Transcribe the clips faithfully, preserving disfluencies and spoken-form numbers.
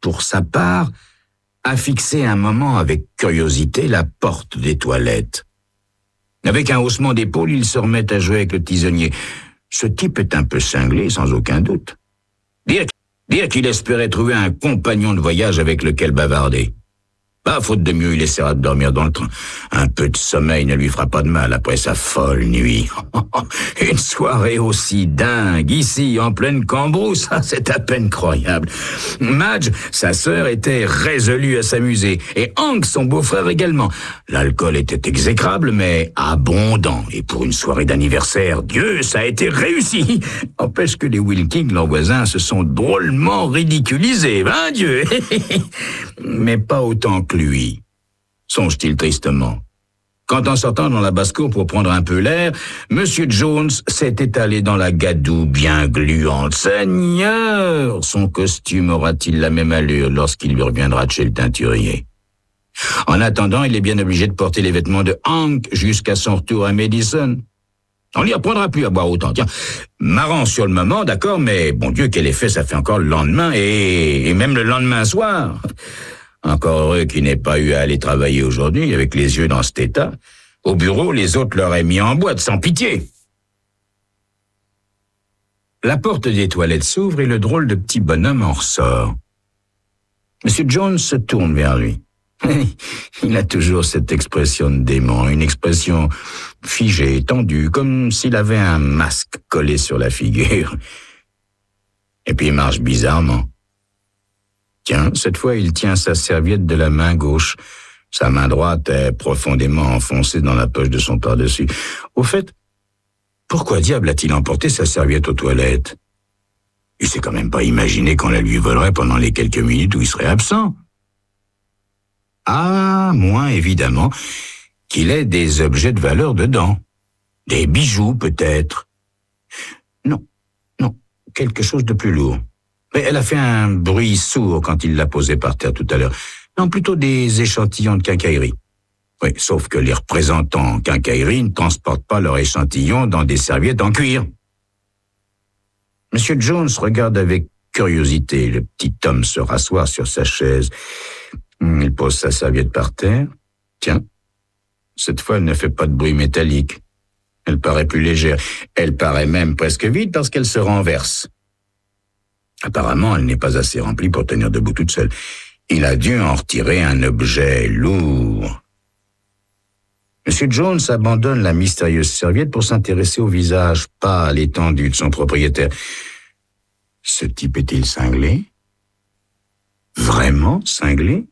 pour sa part, a fixé un moment avec curiosité la porte des toilettes. Avec un haussement d'épaule, il se remet à jouer avec le tisonnier. Ce type est un peu cinglé, sans aucun doute. Dire, dire qu'il espérait trouver un compagnon de voyage avec lequel bavarder. Bah, faute de mieux, il essaiera de dormir dans le train. Un peu de sommeil ne lui fera pas de mal après sa folle nuit. Une soirée aussi dingue, ici, en pleine Cambrousse, ça, c'est à peine croyable. Madge, sa sœur, était résolue à s'amuser, et Hank, son beau-frère, également. L'alcool était exécrable, mais abondant, et pour une soirée d'anniversaire, Dieu, ça a été réussi. Empêche que les Wilkins, leurs voisins, se sont drôlement ridiculisés, hein, Dieu. Mais pas autant que lui, songe-t-il tristement. Quand en sortant dans la basse-cour pour prendre un peu l'air, Monsieur Jones s'est étalé dans la gadoue bien gluante. Seigneur, son costume aura-t-il la même allure lorsqu'il lui reviendra de chez le teinturier? En attendant, il est bien obligé de porter les vêtements de Hank jusqu'à son retour à Madison. On n'y apprendra plus à boire autant. Tiens, marrant sur le moment, d'accord, mais bon Dieu, quel effet ça fait encore le lendemain et, et même le lendemain soir. Encore heureux qu'il n'ait pas eu à aller travailler aujourd'hui avec les yeux dans cet état. Au bureau, les autres l'auraient mis en boîte, sans pitié. La porte des toilettes s'ouvre et le drôle de petit bonhomme en ressort. Monsieur Jones se tourne vers lui. Il a toujours cette expression de démon, une expression figée, tendue, comme s'il avait un masque collé sur la figure. Et puis il marche bizarrement. Tiens, cette fois, il tient sa serviette de la main gauche. Sa main droite est profondément enfoncée dans la poche de son par-dessus. Au fait, pourquoi diable a-t-il emporté sa serviette aux toilettes? Il s'est quand même pas imaginé qu'on la lui volerait pendant les quelques minutes où il serait absent. Ah, moins évidemment qu'il ait des objets de valeur dedans. Des bijoux, peut-être. Non, non, quelque chose de plus lourd. Mais elle a fait un bruit sourd quand il l'a posée par terre tout à l'heure. Non, plutôt des échantillons de quincaillerie. Oui, sauf que les représentants quincaillerie ne transportent pas leurs échantillons dans des serviettes en cuir. Monsieur Jones regarde avec curiosité le petit homme se rasseoir sur sa chaise. Il pose sa serviette par terre. Tiens, cette fois, elle ne fait pas de bruit métallique. Elle paraît plus légère. Elle paraît même presque vide parce qu'elle se renverse. Apparemment, elle n'est pas assez remplie pour tenir debout toute seule. Il a dû en retirer un objet lourd. Monsieur Jones abandonne la mystérieuse serviette pour s'intéresser au visage pâle et tendu de son propriétaire. Ce type est-il cinglé? Vraiment cinglé?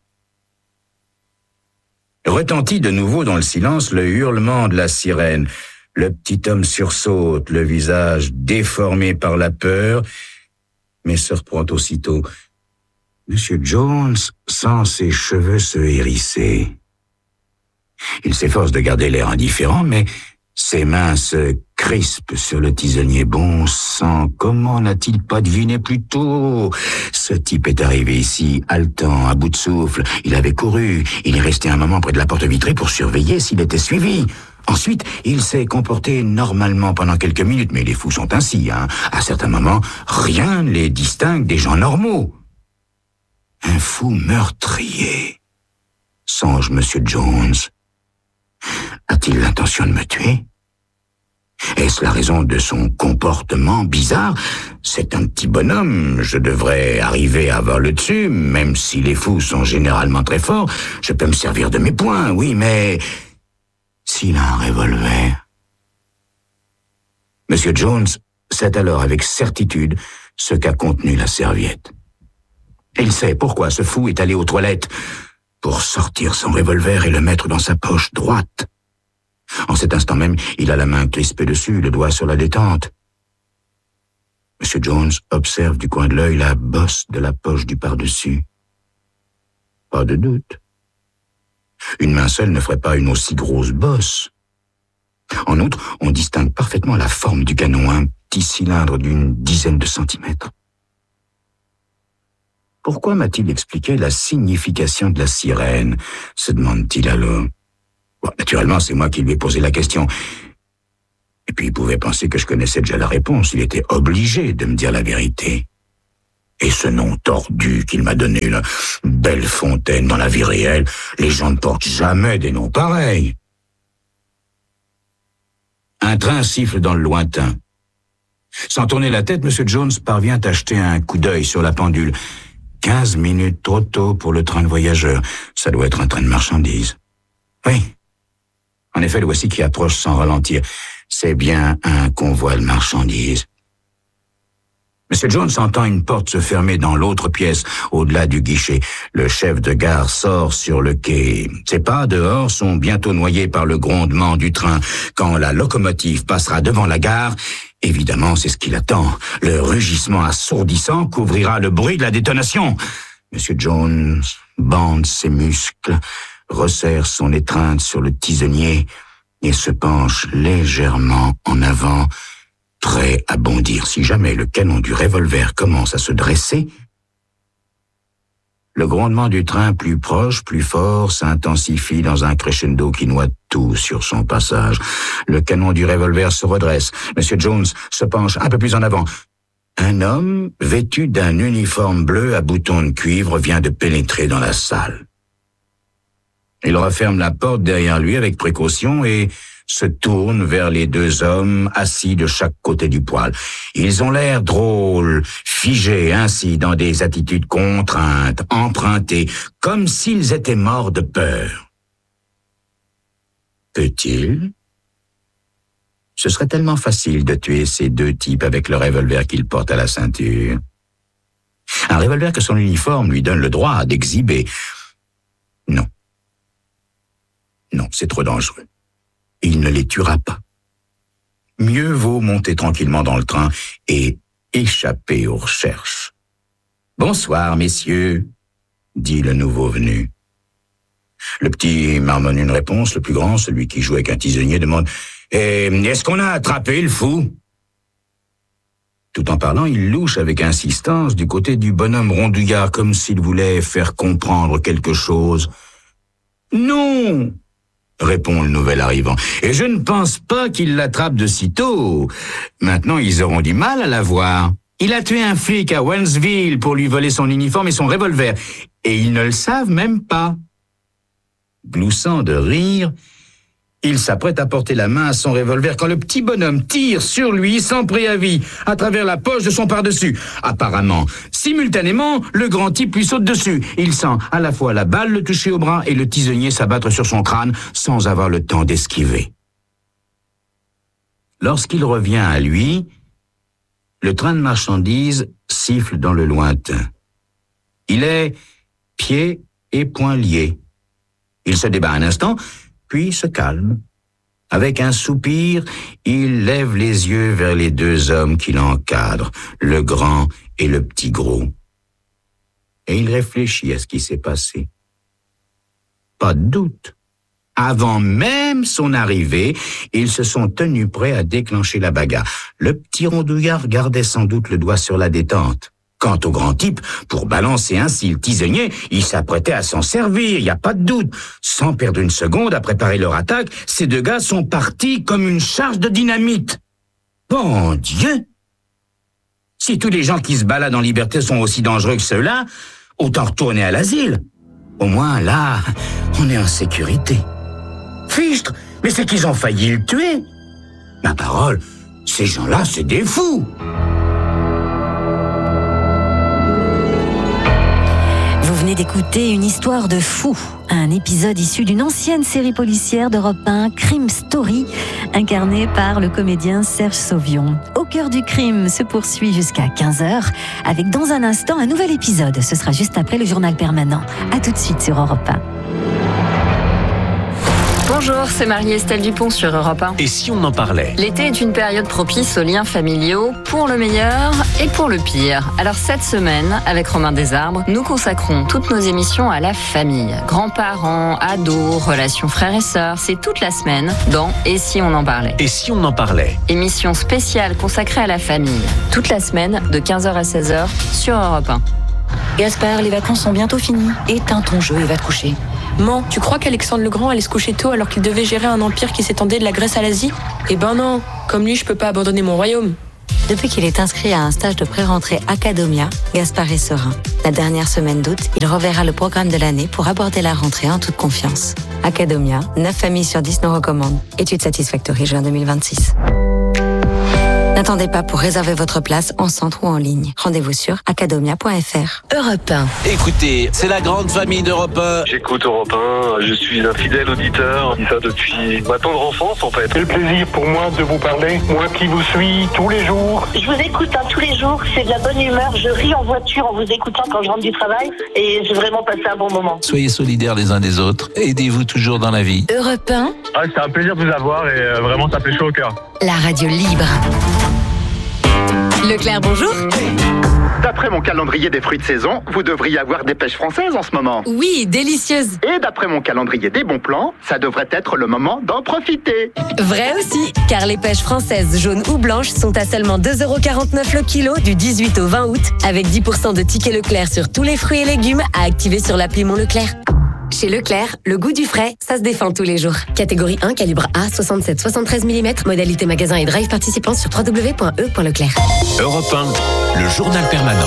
Retentit de nouveau dans le silence le hurlement de la sirène. Le petit homme sursaute, le visage déformé par la peur, mais se reprend aussitôt. Monsieur Jones sent ses cheveux se hérisser. Il s'efforce de garder l'air indifférent, mais ses mains se crispent sur le tisonnier. Bon sang, comment n'a-t-il pas deviné plus tôt? Ce type est arrivé ici, haletant, à bout de souffle. Il avait couru, il est resté un moment près de la porte vitrée pour surveiller s'il était suivi. Ensuite, il s'est comporté normalement pendant quelques minutes, mais les fous sont ainsi, hein. À certains moments, rien ne les distingue des gens normaux. Un fou meurtrier, songe Monsieur Jones. A-t-il l'intention de me tuer? Est-ce la raison de son comportement bizarre? C'est un petit bonhomme, je devrais arriver à avoir le dessus, même si les fous sont généralement très forts. Je peux me servir de mes poings, oui, mais s'il a un revolver... Monsieur Jones sait alors avec certitude ce qu'a contenu la serviette. Il sait pourquoi ce fou est allé aux toilettes, pour sortir son revolver et le mettre dans sa poche droite. En cet instant même, il a la main crispée dessus, le doigt sur la détente. Monsieur Jones observe du coin de l'œil la bosse de la poche du par-dessus. Pas de doute. Une main seule ne ferait pas une aussi grosse bosse. En outre, on distingue parfaitement la forme du canon, un petit cylindre d'une dizaine de centimètres. Pourquoi m'a-t-il expliqué la signification de la sirène, se demande-t-il alors. Bon, naturellement, c'est moi qui lui ai posé la question. Et puis il pouvait penser que je connaissais déjà la réponse. Il était obligé de me dire la vérité. Et ce nom tordu qu'il m'a donné, là, Bellefontaine, dans la vie réelle, les gens ne portent jamais des noms pareils. Un train siffle dans le lointain. Sans tourner la tête, M. Jones parvient à jeter un coup d'œil sur la pendule. Quinze minutes trop tôt pour le train de voyageurs. Ça doit être un train de marchandises. Oui. En effet, le voici qui approche sans ralentir. C'est bien un convoi de marchandises. M. Jones entend une porte se fermer dans l'autre pièce, au-delà du guichet. Le chef de gare sort sur le quai. Ses pas dehors sont bientôt noyés par le grondement du train. Quand la locomotive passera devant la gare, évidemment, c'est ce qu'il attend. Le rugissement assourdissant couvrira le bruit de la détonation. M. Jones bande ses muscles, resserre son étreinte sur le tisonnier et se penche légèrement en avant, prêt à bondir si jamais le canon du revolver commence à se dresser. Le grondement du train, plus proche, plus fort, s'intensifie dans un crescendo qui noie tout sur son passage. Le canon du revolver se redresse. M. Jones se penche un peu plus en avant. Un homme, vêtu d'un uniforme bleu à boutons de cuivre, vient de pénétrer dans la salle. Il referme la porte derrière lui avec précaution et se tourne vers les deux hommes assis de chaque côté du poêle. Ils ont l'air drôles, figés ainsi dans des attitudes contraintes, empruntées, comme s'ils étaient morts de peur. Peut-il? Ce serait tellement facile de tuer ces deux types avec le revolver qu'ils portent à la ceinture. Un revolver que son uniforme lui donne le droit d'exhiber. Non. Non, c'est trop dangereux. Il ne les tuera pas. Mieux vaut monter tranquillement dans le train et échapper aux recherches. « Bonsoir, messieurs », dit le nouveau venu. Le petit marmonne une réponse, le plus grand, celui qui joue avec un tisonnier, demande eh, « Est-ce qu'on a attrapé le fou ?» Tout en parlant, il louche avec insistance du côté du bonhomme rondouillard, comme s'il voulait faire comprendre quelque chose. « Non !» répond le nouvel arrivant. « Et je ne pense pas qu'il l'attrape de sitôt. Maintenant, ils auront du mal à l'avoir. Il a tué un flic à Wensville pour lui voler son uniforme et son revolver. Et ils ne le savent même pas. » Gloussant de rire, il s'apprête à porter la main à son revolver quand le petit bonhomme tire sur lui sans préavis à travers la poche de son par-dessus. Apparemment, simultanément, le grand type lui saute dessus. Il sent à la fois la balle le toucher au bras et le tisonnier s'abattre sur son crâne sans avoir le temps d'esquiver. Lorsqu'il revient à lui, le train de marchandises siffle dans le lointain. Il est pieds et poings liés. Il se débat un instant, puis se calme. Avec un soupir, il lève les yeux vers les deux hommes qui l'encadrent, le grand et le petit gros. Et il réfléchit à ce qui s'est passé. Pas de doute. Avant même son arrivée, ils se sont tenus prêts à déclencher la bagarre. Le petit rondouillard gardait sans doute le doigt sur la détente. Quant au grand type, pour balancer ainsi le tisonnier, il s'apprêtait à s'en servir, il n'y a pas de doute. Sans perdre une seconde à préparer leur attaque, ces deux gars sont partis comme une charge de dynamite. Bon Dieu! Si tous les gens qui se baladent en liberté sont aussi dangereux que ceux-là, autant retourner à l'asile. Au moins, là, on est en sécurité. Fichtre, mais c'est qu'ils ont failli le tuer. Ma parole, ces gens-là, c'est des fous. Vous venez d'écouter Une histoire de fou, un épisode issu d'une ancienne série policière d'Europe un, Crime Story, incarné par le comédien Serge Sauvion. Au cœur du crime se poursuit jusqu'à quinze heures, avec dans un instant un nouvel épisode. Ce sera juste après le journal permanent. À tout de suite sur Europe un. Bonjour, c'est Marie-Estelle Dupont sur Europe un. Et si on en parlait ? L'été est une période propice aux liens familiaux, pour le meilleur et pour le pire. Alors cette semaine, avec Romain Desarbres, nous consacrons toutes nos émissions à la famille. Grands-parents, ados, relations frères et sœurs, c'est toute la semaine dans Et si on en parlait ? Et si on en parlait ? Émission spéciale consacrée à la famille. Toute la semaine, de quinze heures à seize heures, sur Europe un. Gaspard, les vacances sont bientôt finies. Éteins ton jeu et va te coucher. Man, tu crois qu'Alexandre le Grand allait se coucher tôt alors qu'il devait gérer un empire qui s'étendait de la Grèce à l'Asie ? Eh ben non, comme lui, je peux pas abandonner mon royaume. Depuis qu'il est inscrit à un stage de pré-rentrée Academia, Gaspard est serein. La dernière semaine d'août, il reverra le programme de l'année pour aborder la rentrée en toute confiance. Academia, neuf familles sur dix nous recommandent. Étude Satisfactory juin deux mille vingt-six. N'attendez pas pour réserver votre place en centre ou en ligne. Rendez-vous sur academia point f r. Europe un. Écoutez, c'est la grande famille d'Europe un. J'écoute Europe un, je suis un fidèle auditeur, je dis ça depuis ma tendre enfance en fait. C'est le plaisir pour moi de vous parler, moi qui vous suis tous les jours. Je vous écoute hein, tous les jours, c'est de la bonne humeur, je ris en voiture en vous écoutant quand je rentre du travail et j'ai vraiment passé un bon moment. Soyez solidaires les uns des autres, aidez-vous toujours dans la vie. Europe un, Ah, c'est un plaisir de vous avoir et euh, vraiment ça fait chaud au cœur. la radio libre. Leclerc, bonjour. D'après mon calendrier des fruits de saison, vous devriez avoir des pêches françaises en ce moment. Oui, délicieuse. Et d'après mon calendrier des bons plans, ça devrait être le moment d'en profiter. Vrai aussi, car les pêches françaises jaunes ou blanches sont à seulement deux euros quarante-neuf le kilo du dix-huit au vingt août, avec dix pour cent de tickets Leclerc sur tous les fruits et légumes à activer sur l'appli Mon Leclerc. Chez Leclerc, le goût du frais, ça se défend tous les jours. Catégorie un, calibre A, soixante-sept soixante-treize millimètres, modalité magasin et drive participant sur w w w point e point leclerc. Europe un, le journal permanent.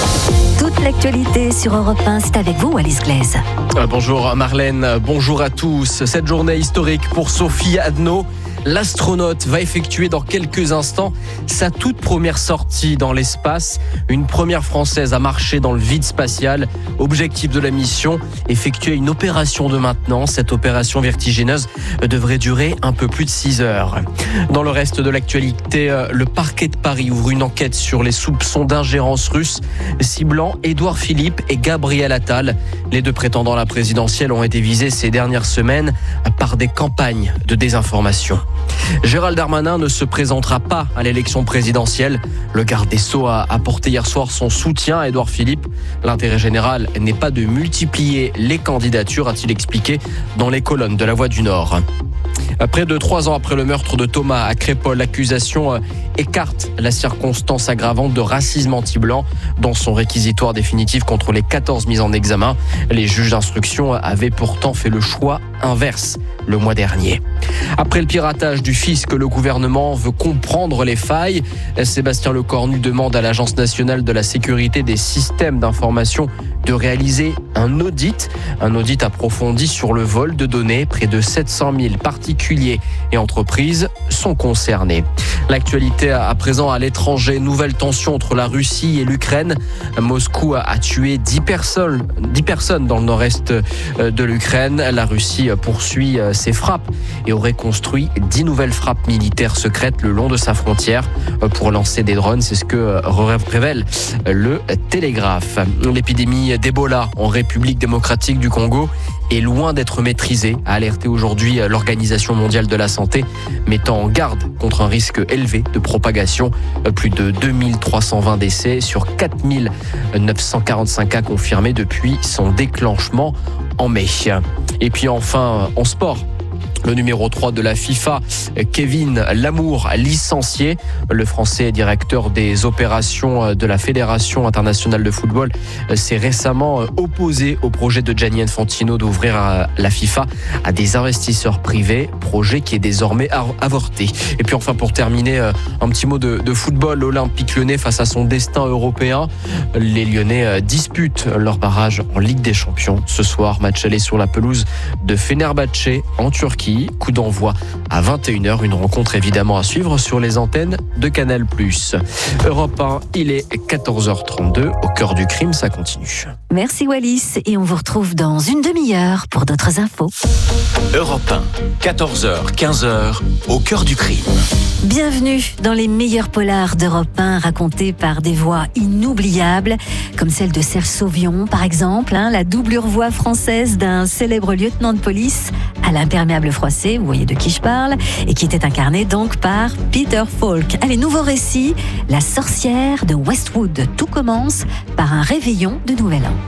Toute l'actualité sur Europe un, c'est avec vous, Alice Glaise. Bonjour Marlène, bonjour à tous. Cette journée historique pour Sophie Adno. L'astronaute va effectuer dans quelques instants sa toute première sortie dans l'espace. Une première française à marcher dans le vide spatial. Objectif de la mission, effectuer une opération de maintenance. Cette opération vertigineuse devrait durer un peu plus de six heures. Dans le reste de l'actualité, le parquet de Paris ouvre une enquête sur les soupçons d'ingérence russe ciblant Édouard Philippe et Gabriel Attal. Les deux prétendants à la présidentielle ont été visés ces dernières semaines par des campagnes de désinformation. Gérald Darmanin ne se présentera pas à l'élection présidentielle. Le garde des Sceaux a apporté hier soir son soutien à Édouard Philippe. L'intérêt général n'est pas de multiplier les candidatures, a-t-il expliqué dans les colonnes de La Voix du Nord. Près de trois ans après le meurtre de Thomas à Crépol, l'accusation écarte la circonstance aggravante de racisme anti-blanc dans son réquisitoire définitif contre les quatorze mises en examen. Les juges d'instruction avaient pourtant fait le choix inverse le mois dernier. Après le piratage du fisc, le gouvernement veut comprendre les failles. Sébastien Lecornu demande à l'Agence nationale de la sécurité des systèmes d'information de réaliser un audit, un audit approfondi sur le vol de données. Près de sept cent mille particuliers et entreprises sont concernés. L'actualité à présent à l'étranger, nouvelle tension entre la Russie et l'Ukraine. Moscou a tué dix personnes, dix personnes dans le nord-est de l'Ukraine. La Russie poursuit ses frappes et aurait construit dix nouvelles frappes militaires secrètes le long de sa frontière pour lancer des drones. C'est ce que révèle le Télégraphe. L'épidémie d'Ebola en République démocratique du Congo est loin d'être maîtrisée, a alerté aujourd'hui l'Organisation mondiale de la santé, mettant en garde contre un risque élevé de propagation. Plus de deux mille trois cent vingt décès sur quatre mille neuf cent quarante-cinq cas confirmés depuis son déclenchement en mai. Et puis enfin, en sport, le numéro trois de la FIFA, Kevin Lamour, licencié. Le Français directeur des opérations de la Fédération internationale de football s'est récemment opposé au projet de Gianni Infantino d'ouvrir la FIFA à des investisseurs privés, projet qui est désormais avorté. Et puis enfin, pour terminer, un petit mot de, de football. L'Olympique Lyonnais face à son destin européen. Les Lyonnais disputent leur barrage en Ligue des Champions. Ce soir, match aller sur la pelouse de Fenerbahçe en Turquie. Coup d'envoi à vingt et une heures. Une rencontre évidemment à suivre sur les antennes de Canal plus. Europe un, il est quatorze heures trente-deux. Au cœur du crime, ça continue. Merci Wallis et on vous retrouve dans une demi-heure pour d'autres infos. Europe un, quatorze heures, quinze heures, au cœur du crime. Bienvenue dans les meilleurs polars d'Europe un racontés par des voix inoubliables, comme celle de Serge Sauvion par exemple, hein, la doublure voix française d'un célèbre lieutenant de police à l'imperméable froissé, vous voyez de qui je parle, et qui était incarné donc par Peter Falk. Allez, nouveau récit, La sorcière de Westwood. Tout commence par un réveillon de Nouvel An.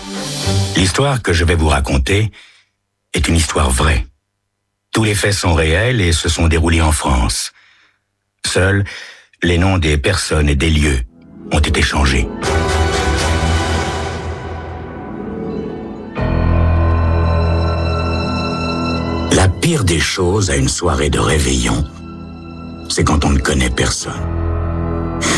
L'histoire que je vais vous raconter est une histoire vraie. Tous les faits sont réels et se sont déroulés en France. Seuls, les noms des personnes et des lieux ont été changés. La pire des choses à une soirée de réveillon, c'est quand on ne connaît personne.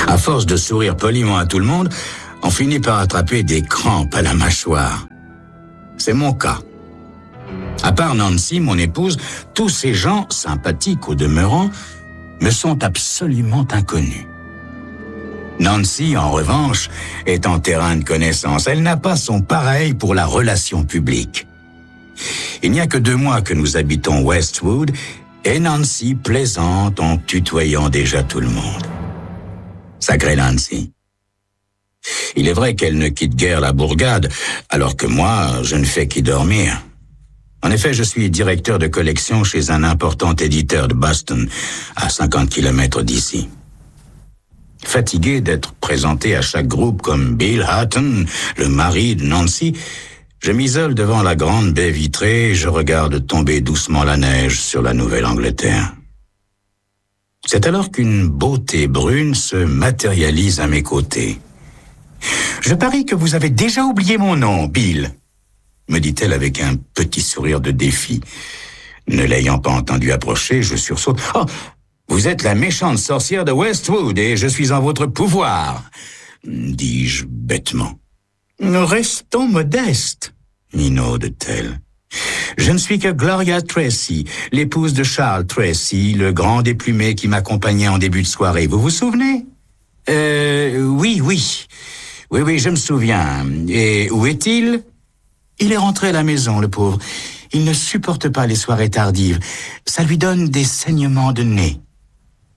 À force de sourire poliment à tout le monde, on finit par attraper des crampes à la mâchoire. C'est mon cas. À part Nancy, mon épouse, tous ces gens, sympathiques au demeurant, me sont absolument inconnus. Nancy, en revanche, est en terrain de connaissance. Elle n'a pas son pareil pour la relation publique. Il n'y a que deux mois que nous habitons Westwood et Nancy plaisante en tutoyant déjà tout le monde. Sacrée Nancy. Il est vrai qu'elle ne quitte guère la bourgade, alors que moi, je ne fais qu'y dormir. En effet, je suis directeur de collection chez un important éditeur de Boston, à cinquante kilomètres d'ici. Fatigué d'être présenté à chaque groupe comme Bill Hutton, le mari de Nancy, je m'isole devant la grande baie vitrée et je regarde tomber doucement la neige sur la Nouvelle-Angleterre. C'est alors qu'une beauté brune se matérialise à mes côtés. « Je parie que vous avez déjà oublié mon nom, Bill », me dit-elle avec un petit sourire de défi. Ne l'ayant pas entendu approcher, je sursaute. « Oh, vous êtes la méchante sorcière de Westwood et je suis en votre pouvoir », dis-je bêtement. « Restons modestes », minaude-t-elle. « Je ne suis que Gloria Tracy, l'épouse de Charles Tracy, le grand déplumé qui m'accompagnait en début de soirée. Vous vous souvenez ?»« Euh, oui, oui. Oui, oui, je me souviens. Et où est-il ?»« Il est rentré à la maison, le pauvre. Il ne supporte pas les soirées tardives. Ça lui donne des saignements de nez. » Pardon ?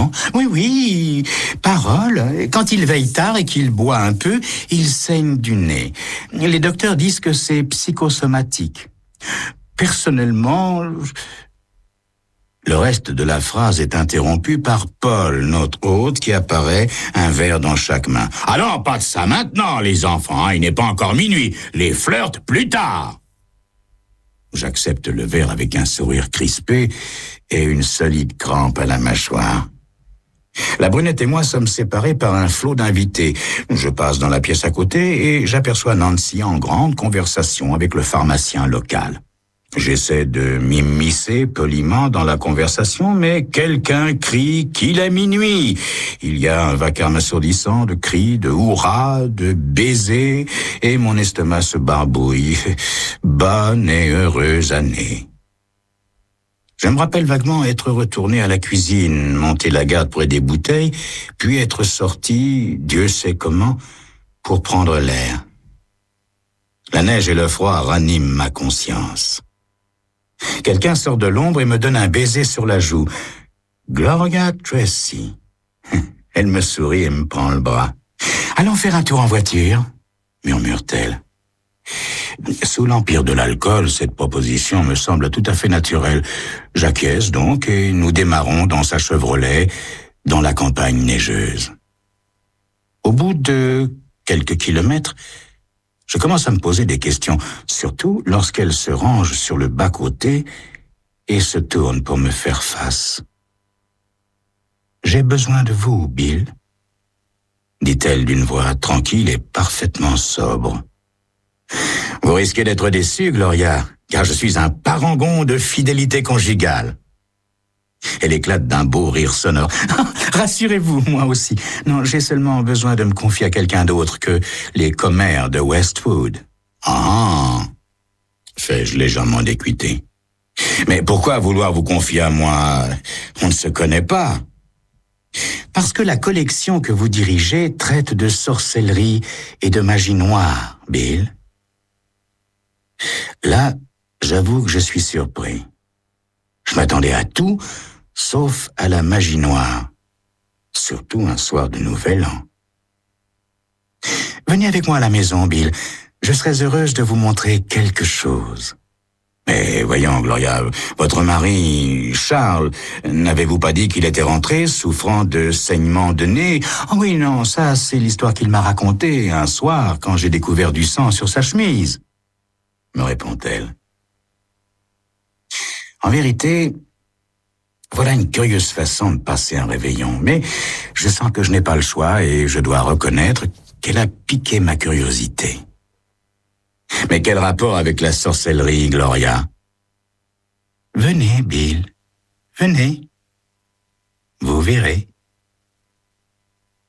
Oui, oui, parole. Quand il veille tard et qu'il boit un peu, il saigne du nez. Les docteurs disent que c'est psychosomatique. Personnellement... Le reste de la phrase est interrompu par Paul, notre hôte, qui apparaît, un verre dans chaque main. « Ah non, pas de ça maintenant, les enfants, hein, il n'est pas encore minuit. Les flirts plus tard !» J'accepte le verre avec un sourire crispé et une solide crampe à la mâchoire. La brunette et moi sommes séparés par un flot d'invités. Je passe dans la pièce à côté et j'aperçois Nancy en grande conversation avec le pharmacien local. J'essaie de m'immiscer poliment dans la conversation, mais quelqu'un crie qu'il est minuit. Il y a un vacarme assourdissant de cris, de hurrahs, de baisers, et mon estomac se barbouille. Bonne et heureuse année. Je me rappelle vaguement être retourné à la cuisine, monter la garde près des bouteilles, puis être sorti, Dieu sait comment, pour prendre l'air. La neige et le froid raniment ma conscience. Quelqu'un sort de l'ombre et me donne un baiser sur la joue. Gloria Tracy. Elle me sourit et me prend le bras. « Allons faire un tour en voiture », murmure-t-elle. Sous l'empire de l'alcool, cette proposition me semble tout à fait naturelle. J'acquiesce donc et nous démarrons dans sa Chevrolet, dans la campagne neigeuse. Au bout de quelques kilomètres, je commence à me poser des questions, surtout lorsqu'elle se range sur le bas-côté et se tourne pour me faire face. « J'ai besoin de vous, Bill », dit-elle d'une voix tranquille et parfaitement sobre. « Vous risquez d'être déçue, Gloria, car je suis un parangon de fidélité conjugale. » Elle éclate d'un beau rire sonore. « Rassurez-vous, moi aussi. Non, j'ai seulement besoin de me confier à quelqu'un d'autre que les commères de Westwood. »« Ah !» fais-je légèrement d'équité. « Mais pourquoi vouloir vous confier à moi ? On ne se connaît pas. » « Parce que la collection que vous dirigez traite de sorcellerie et de magie noire, Bill. » Là, j'avoue que je suis surpris. Je m'attendais à tout, sauf à la magie noire. Surtout un soir de Nouvel An. « Venez avec moi à la maison, Bill. Je serais heureuse de vous montrer quelque chose. » Mais voyons, Gloria, votre mari, Charles, n'avez-vous pas dit qu'il était rentré souffrant de saignements de nez ? Oh oui, non, ça, c'est l'histoire qu'il m'a racontée un soir quand j'ai découvert du sang sur sa chemise, me répond-elle. En vérité, voilà une curieuse façon de passer un réveillon, mais je sens que je n'ai pas le choix et je dois reconnaître qu'elle a piqué ma curiosité. Mais quel rapport avec la sorcellerie, Gloria ? Venez, Bill, venez. Vous verrez.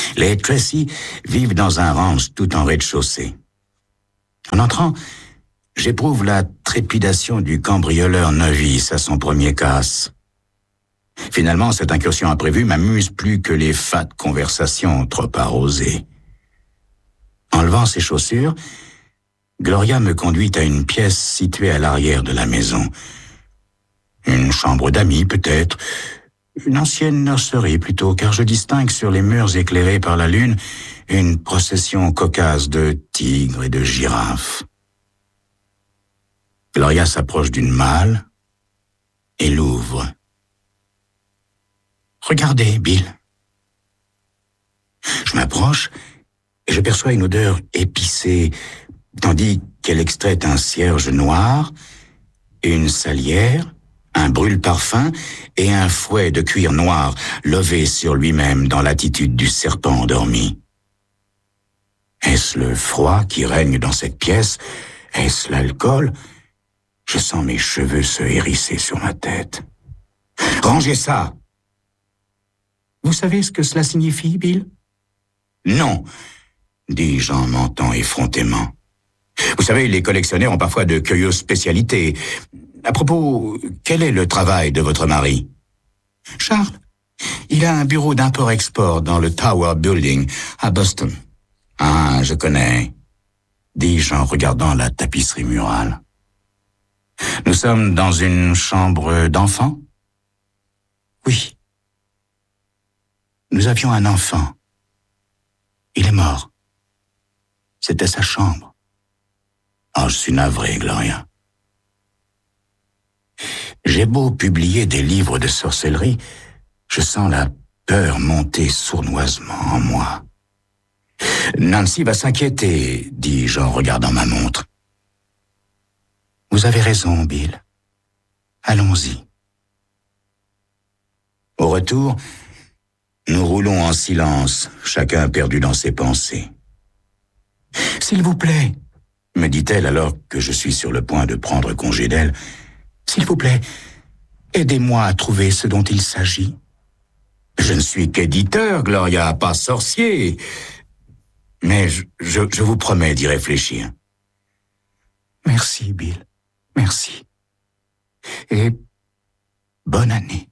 Les Tracy vivent dans un ranch tout en rez-de-chaussée. En entrant, j'éprouve la trépidation du cambrioleur novice à son premier casse. Finalement, cette incursion imprévue m'amuse plus que les fades conversations trop arrosées. Enlevant ses chaussures, Gloria me conduit à une pièce située à l'arrière de la maison. Une chambre d'amis, peut-être. Une ancienne nurserie, plutôt, car je distingue sur les murs éclairés par la lune une procession cocasse de tigres et de girafes. Gloria s'approche d'une malle et l'ouvre. « Regardez, Bill. » Je m'approche et je perçois une odeur épicée, tandis qu'elle extrait un cierge noir, une salière, un brûle-parfum et un fouet de cuir noir levé sur lui-même dans l'attitude du serpent endormi. Est-ce le froid qui règne dans cette pièce? Est-ce l'alcool? Je sens mes cheveux se hérisser sur ma tête. « Rangez ça !»« Vous savez ce que cela signifie, Bill ?»« Non !» dis-je en mentant effrontément. Vous savez, les collectionneurs ont parfois de curieuses spécialités. À propos, quel est le travail de votre mari? Charles, il a un bureau d'import-export dans le Tower Building à Boston. Ah, je connais, dis-je en regardant la tapisserie murale. Nous sommes dans une chambre d'enfant? Oui. Nous avions un enfant. Il est mort. C'était sa chambre. Oh, je suis navré, Gloria. J'ai beau publier des livres de sorcellerie, je sens la peur monter sournoisement en moi. Nancy va s'inquiéter, dis-je en regardant ma montre. Vous avez raison, Bill. Allons-y. Au retour, nous roulons en silence, chacun perdu dans ses pensées. « S'il vous plaît, » me dit-elle alors que je suis sur le point de prendre congé d'elle, « s'il vous plaît, aidez-moi à trouver ce dont il s'agit. » Je ne suis qu'éditeur, Gloria, pas sorcier. Mais je, je, je vous promets d'y réfléchir. Merci, Bill. Merci. Et bonne année.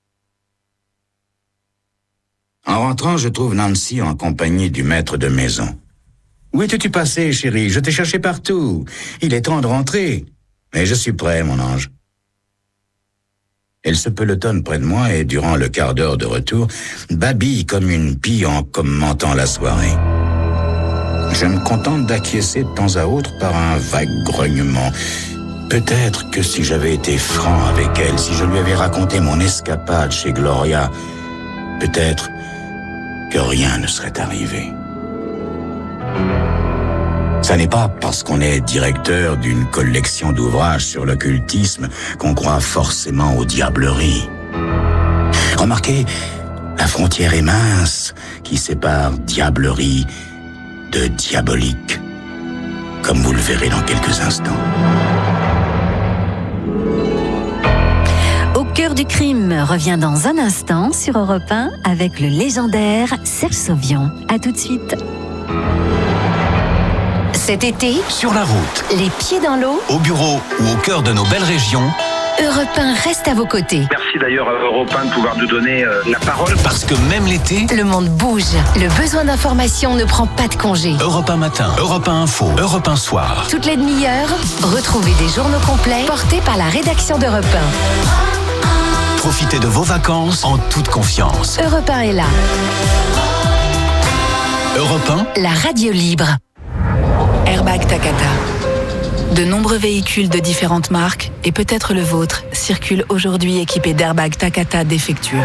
En rentrant, je trouve Nancy en compagnie du maître de maison. Où étais-tu passé, chérie? Je t'ai cherché partout. Il est temps de rentrer. Mais je suis prêt, mon ange. Elle se pelotonne près de moi et, durant le quart d'heure de retour, babille comme une pie en commentant la soirée. Je me contente d'acquiescer de temps à autre par un vague grognement. Peut-être que si j'avais été franc avec elle, si je lui avais raconté mon escapade chez Gloria, peut-être que rien ne serait arrivé. Ça n'est pas parce qu'on est directeur d'une collection d'ouvrages sur l'occultisme qu'on croit forcément aux diableries. Remarquez, la frontière est mince qui sépare diablerie de diabolique, comme vous le verrez dans quelques instants. Au cœur du crime revient dans un instant sur Europe un avec le légendaire Serge Sauvion. À tout de suite. Cet été, sur la route, les pieds dans l'eau, au bureau ou au cœur de nos belles régions, Europe un reste à vos côtés. Merci d'ailleurs à Europe un de pouvoir nous donner euh, la parole. Parce que même l'été, le monde bouge. Le besoin d'information ne prend pas de congé. Europe un matin, Europe un info, Europe un soir. Toutes les demi-heures, retrouvez des journaux complets portés par la rédaction d'Europe un. Profitez de vos vacances en toute confiance. Europe un est là. Europe un, la radio libre. Airbag Takata. De nombreux véhicules de différentes marques, et peut-être le vôtre, circulent aujourd'hui équipés d'airbags Takata défectueux.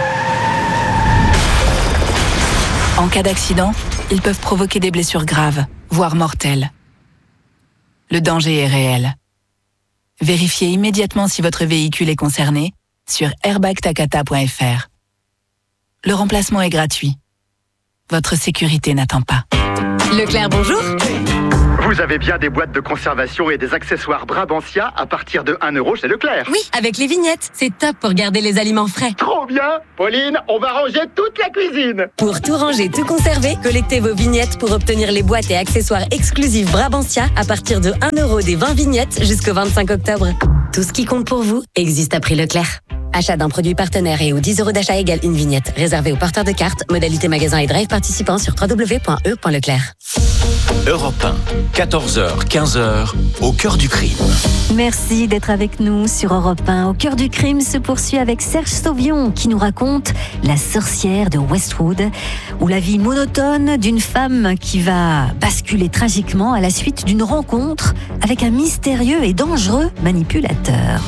En cas d'accident, ils peuvent provoquer des blessures graves, voire mortelles. Le danger est réel. Vérifiez immédiatement si votre véhicule est concerné sur airbag takata point f r. Le remplacement est gratuit. Votre sécurité n'attend pas. Leclerc, bonjour. Vous avez bien des boîtes de conservation et des accessoires Brabantia à partir de un euro chez Leclerc. Oui, avec les vignettes. C'est top pour garder les aliments frais. Trop bien. Pauline, on va ranger toute la cuisine. Pour tout ranger, tout conserver, collectez vos vignettes pour obtenir les boîtes et accessoires exclusifs Brabantia à partir de un euro des vingt vignettes jusqu'au vingt-cinq octobre. Tout ce qui compte pour vous existe à prix Leclerc. Achat d'un produit partenaire et ou dix euros d'achat égale une vignette. Réservé aux porteurs de cartes. Modalité magasin et drive participants sur w w w point e point leclerc. Europe un, quatorze heures, quinze heures, au cœur du crime. Merci d'être avec nous sur Europe un. Au cœur du crime se poursuit avec Serge Sauvion qui nous raconte La sorcière de Westwood, ou la vie monotone d'une femme qui va basculer tragiquement à la suite d'une rencontre avec un mystérieux et dangereux manipulateur.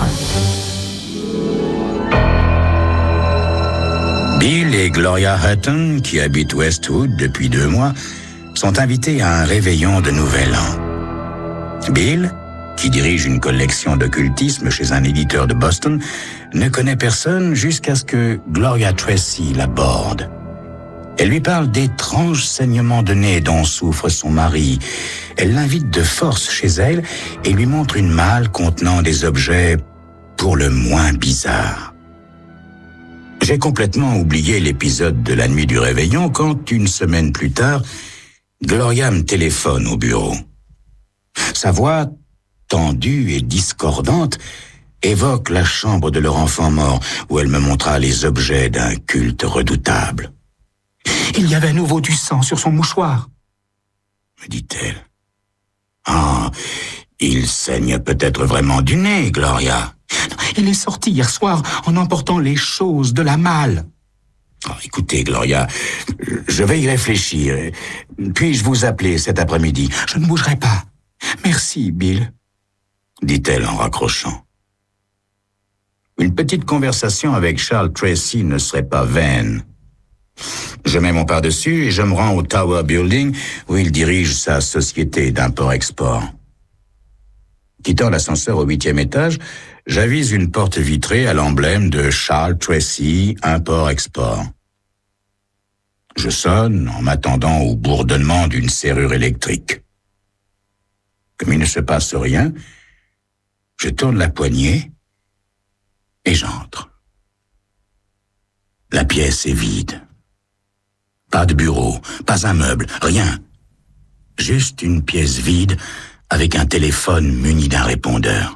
Bill et Gloria Hutton, qui habitent Westwood depuis deux mois, sont invités à un réveillon de Nouvel An. Bill, qui dirige une collection d'occultisme chez un éditeur de Boston, ne connaît personne jusqu'à ce que Gloria Tracy l'aborde. Elle lui parle d'étranges saignements de nez dont souffre son mari. Elle l'invite de force chez elle et lui montre une malle contenant des objets pour le moins bizarres. J'ai complètement oublié l'épisode de la nuit du réveillon quand, une semaine plus tard, Gloria me téléphone au bureau. Sa voix, tendue et discordante, évoque la chambre de leur enfant mort où elle me montra les objets d'un culte redoutable. « Il y avait à nouveau du sang sur son mouchoir », me dit-elle. « Ah, il saigne peut-être vraiment du nez, Gloria. » Il est sorti hier soir en emportant les choses de la malle. Oh, écoutez, Gloria, je vais y réfléchir. Puis-je vous appeler cet après-midi? Je ne bougerai pas. Merci, Bill, dit-elle en raccrochant. Une petite conversation avec Charles Tracy ne serait pas vaine. Je mets mon par-dessus et je me rends au Tower Building où il dirige sa société d'import-export. Quittant l'ascenseur au huitième étage, j'avise une porte vitrée à l'emblème de Charles Tracy, import-export. Je sonne en m'attendant au bourdonnement d'une serrure électrique. Comme il ne se passe rien, je tourne la poignée et j'entre. La pièce est vide. Pas de bureau, pas un meuble, rien. Juste une pièce vide avec un téléphone muni d'un répondeur.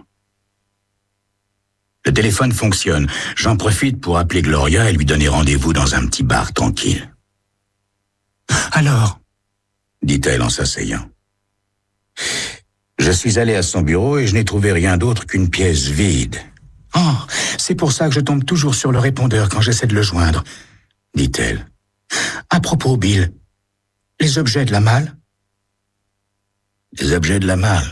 Le téléphone fonctionne. J'en profite pour appeler Gloria et lui donner rendez-vous dans un petit bar tranquille. « Alors ?» dit-elle en s'asseyant. Je suis allé à son bureau et je n'ai trouvé rien d'autre qu'une pièce vide. « Oh, c'est pour ça que je tombe toujours sur le répondeur quand j'essaie de le joindre, » dit-elle. « À propos, Bill, les objets de la malle ?» Les objets de la malle.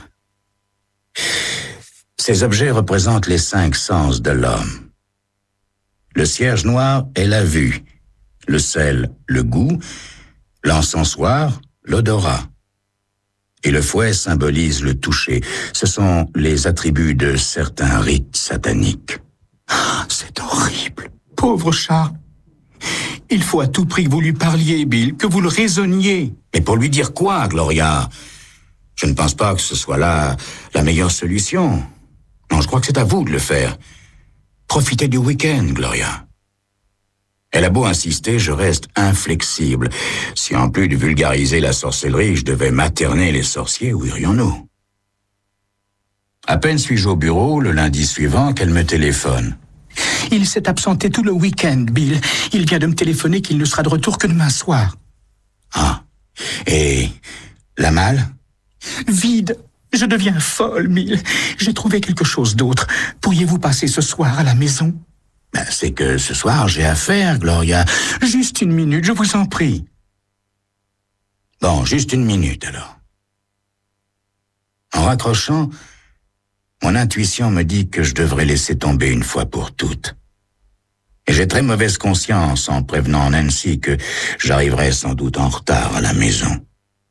Ces objets représentent les cinq sens de l'homme. Le cierge noir est la vue, le sel, le goût, l'encensoir, l'odorat. Et le fouet symbolise le toucher. Ce sont les attributs de certains rites sataniques. Ah, c'est horrible, pauvre Charles. Il faut à tout prix que vous lui parliez, Bill, que vous le raisonniez. Mais pour lui dire quoi, Gloria? Je ne pense pas que ce soit là la meilleure solution. Non, je crois que c'est à vous de le faire. Profitez du week-end, Gloria. Elle a beau insister, je reste inflexible. Si en plus de vulgariser la sorcellerie, je devais materner les sorciers, où irions-nous? À peine suis-je au bureau, le lundi suivant, qu'elle me téléphone. Il s'est absenté tout le week-end, Bill. Il vient de me téléphoner qu'il ne sera de retour que demain soir. Ah, et la malle? Vide. Je deviens folle, Bill. J'ai trouvé quelque chose d'autre. Pourriez-vous passer ce soir à la maison? Ben, c'est que ce soir, j'ai affaire, Gloria. Juste une minute, je vous en prie. Bon, juste une minute, alors. En raccrochant, mon intuition me dit que je devrais laisser tomber une fois pour toutes. Et j'ai très mauvaise conscience en prévenant Nancy que j'arriverai sans doute en retard à la maison.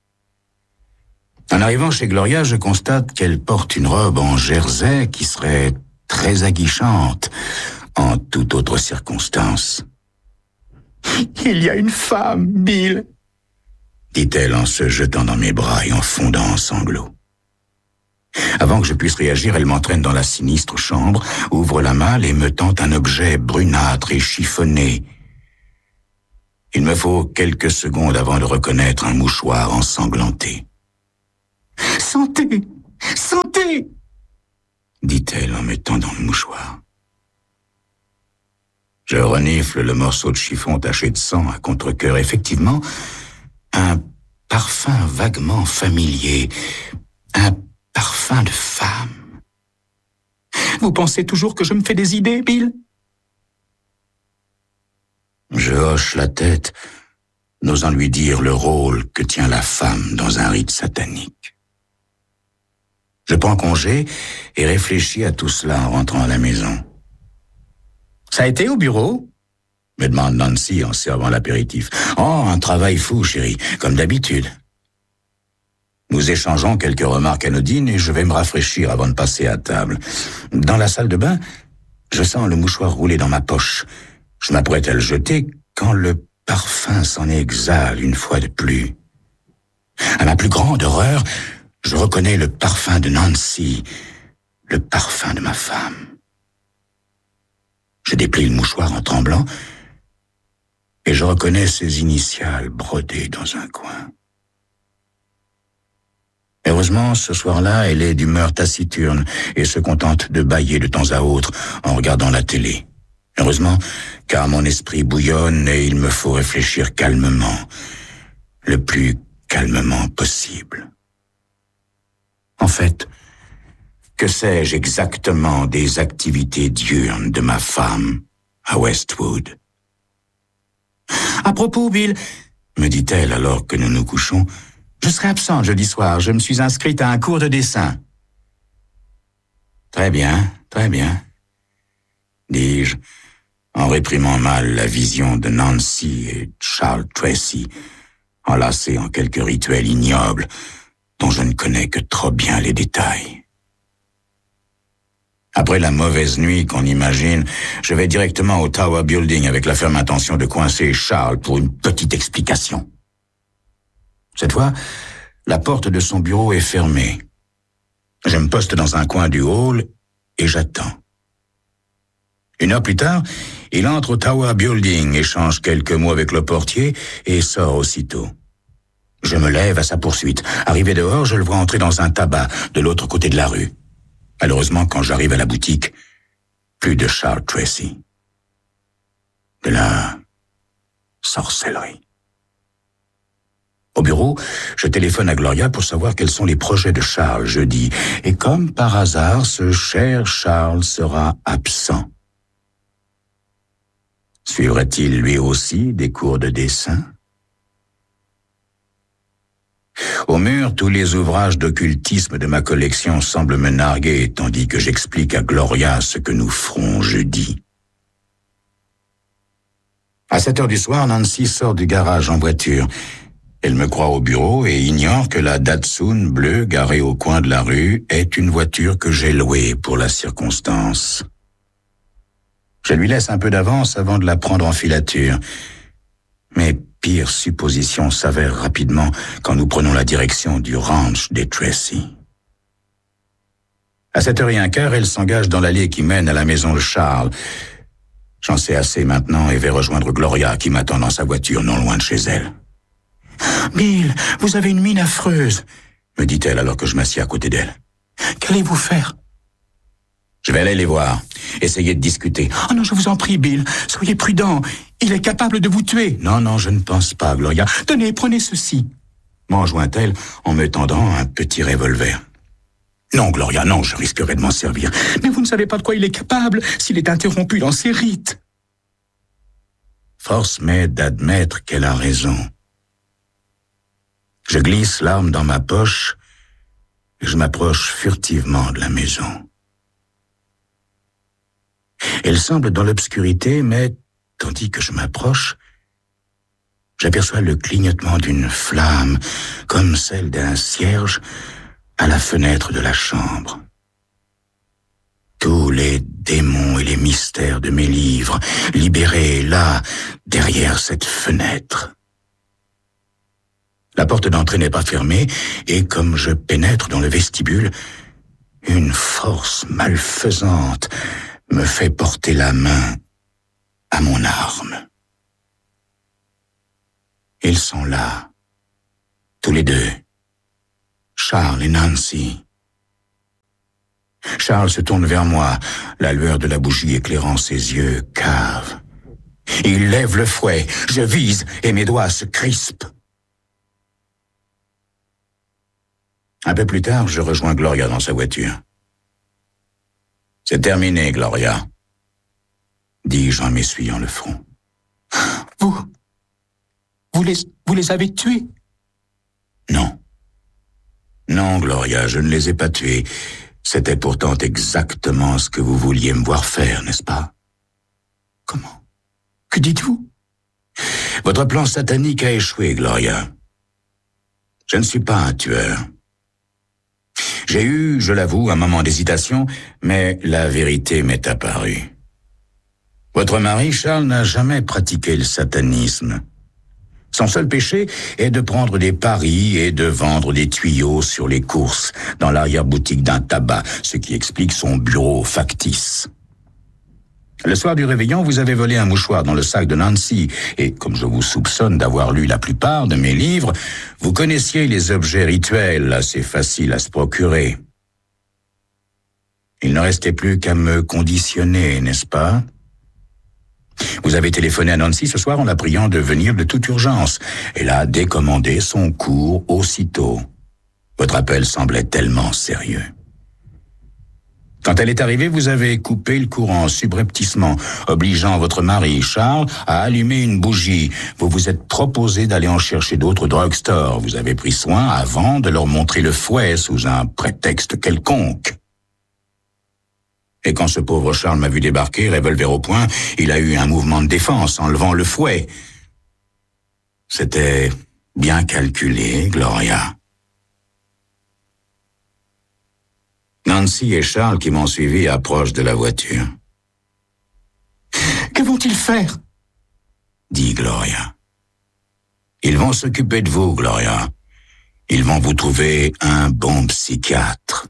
En arrivant chez Gloria, je constate qu'elle porte une robe en jersey qui serait très aguichante en toute autre circonstance. Il y a une femme, Bill, dit-elle en se jetant dans mes bras et en fondant en sanglots. Avant que je puisse réagir, elle m'entraîne dans la sinistre chambre, ouvre la malle et me tend un objet brunâtre et chiffonné. Il me faut quelques secondes avant de reconnaître un mouchoir ensanglanté. « Santé! Santé !» dit-elle en me tendant le mouchoir. Je renifle le morceau de chiffon taché de sang à contre-cœur. Effectivement, un parfum vaguement familier, un parfum de femme. Vous pensez toujours que je me fais des idées, Bill? Je hoche la tête, n'osant lui dire le rôle que tient la femme dans un rite satanique. Je prends congé et réfléchis à tout cela en rentrant à la maison. « Ça a été au bureau ?» me demande Nancy en servant l'apéritif. « Oh, un travail fou, chérie, comme d'habitude. » Nous échangeons quelques remarques anodines et je vais me rafraîchir avant de passer à table. Dans la salle de bain, je sens le mouchoir rouler dans ma poche. Je m'apprête à le jeter quand le parfum s'en exhale une fois de plus. À ma plus grande horreur, je reconnais le parfum de Nancy, le parfum de ma femme. Je déplie le mouchoir en tremblant et je reconnais ses initiales brodées dans un coin. Heureusement, ce soir-là, elle est d'humeur taciturne et se contente de bâiller de temps à autre en regardant la télé. Heureusement, car mon esprit bouillonne et il me faut réfléchir calmement, le plus calmement possible. En fait, que sais-je exactement des activités diurnes de ma femme à Westwood? « À propos, Bill, » me dit-elle alors que nous nous couchons, « je serai absente jeudi soir, je me suis inscrite à un cours de dessin. » « Très bien, très bien, » dis-je, en réprimant mal la vision de Nancy et Charles Tracy, enlacés en quelques rituels ignobles dont je ne connais que trop bien les détails. Après la mauvaise nuit qu'on imagine, je vais directement au Tower Building avec la ferme intention de coincer Charles pour une petite explication. Cette fois, la porte de son bureau est fermée. Je me poste dans un coin du hall et j'attends. Une heure plus tard, il entre au Tower Building, échange quelques mots avec le portier et sort aussitôt. Je me lève à sa poursuite. Arrivé dehors, je le vois entrer dans un tabac de l'autre côté de la rue. Malheureusement, quand j'arrive à la boutique, plus de Charles Tracy. De la sorcellerie. Au bureau, je téléphone à Gloria pour savoir quels sont les projets de Charles jeudi. Et comme par hasard, ce cher Charles sera absent. Suivrait-il lui aussi des cours de dessin? Au mur, tous les ouvrages d'occultisme de ma collection semblent me narguer, tandis que j'explique à Gloria ce que nous ferons jeudi. À sept heures du soir, Nancy sort du garage en voiture. Elle me croit au bureau et ignore que la Datsun bleue garée au coin de la rue est une voiture que j'ai louée pour la circonstance. Je lui laisse un peu d'avance avant de la prendre en filature. Mes pires suppositions s'avèrent rapidement quand nous prenons la direction du ranch des Tracy. À sept heures et un quart, elle s'engage dans l'allée qui mène à la maison de Charles. J'en sais assez maintenant et vais rejoindre Gloria qui m'attend dans sa voiture non loin de chez elle. « Bill, vous avez une mine affreuse, » me dit-elle alors que je m'assieds à côté d'elle. « Qu'allez-vous faire ?»« Je vais aller les voir, essayer de discuter. »« Oh non, je vous en prie, Bill, soyez prudent. Il est capable de vous tuer. »« Non, non, je ne pense pas, Gloria. Tenez, prenez ceci. » m'enjoint-elle en me tendant un petit revolver. « Non, Gloria, non, je risquerais de m'en servir. Mais vous ne savez pas de quoi il est capable s'il est interrompu dans ses rites. » Force m'est d'admettre qu'elle a raison. Je glisse l'arme dans ma poche et je m'approche furtivement de la maison. Elle semble dans l'obscurité, mais tandis que je m'approche, j'aperçois le clignotement d'une flamme, comme celle d'un cierge, à la fenêtre de la chambre. Tous les démons et les mystères de mes livres, libérés là, derrière cette fenêtre. La porte d'entrée n'est pas fermée, et comme je pénètre dans le vestibule, une force malfaisante me fait porter la main à mon arme. Ils sont là, tous les deux, Charles et Nancy. Charles se tourne vers moi, la lueur de la bougie éclairant ses yeux caves. Il lève le fouet, je vise et mes doigts se crispent. Un peu plus tard, je rejoins Gloria dans sa voiture. « C'est terminé, Gloria, » dis-je en m'essuyant le front. « Vous... Vous les... vous les avez tués ?» Non. Non, Gloria, je ne les ai pas tués. C'était pourtant exactement ce que vous vouliez me voir faire, n'est-ce pas? Comment? Que dites-vous? Votre plan satanique a échoué, Gloria. Je ne suis pas un tueur. J'ai eu, je l'avoue, un moment d'hésitation, mais la vérité m'est apparue. Votre mari, Charles, n'a jamais pratiqué le satanisme. Son seul péché est de prendre des paris et de vendre des tuyaux sur les courses dans l'arrière-boutique d'un tabac, ce qui explique son bureau factice. Le soir du réveillon, vous avez volé un mouchoir dans le sac de Nancy, et comme je vous soupçonne d'avoir lu la plupart de mes livres, vous connaissiez les objets rituels assez faciles à se procurer. Il ne restait plus qu'à me conditionner, n'est-ce pas? Vous avez téléphoné à Nancy ce soir en la priant de venir de toute urgence. Elle a décommandé son cours aussitôt. Votre appel semblait tellement sérieux. Quand elle est arrivée, vous avez coupé le courant subrepticement, obligeant votre mari, Charles, à allumer une bougie. Vous vous êtes proposé d'aller en chercher d'autres drugstores. Vous avez pris soin avant de leur montrer le fouet sous un prétexte quelconque. Et quand ce pauvre Charles m'a vu débarquer, revolver au poing, il a eu un mouvement de défense en levant le fouet. C'était bien calculé, Gloria. Nancy et Charles qui m'ont suivi approchent de la voiture. Que vont-ils faire? Dit Gloria. Ils vont s'occuper de vous, Gloria. Ils vont vous trouver un bon psychiatre.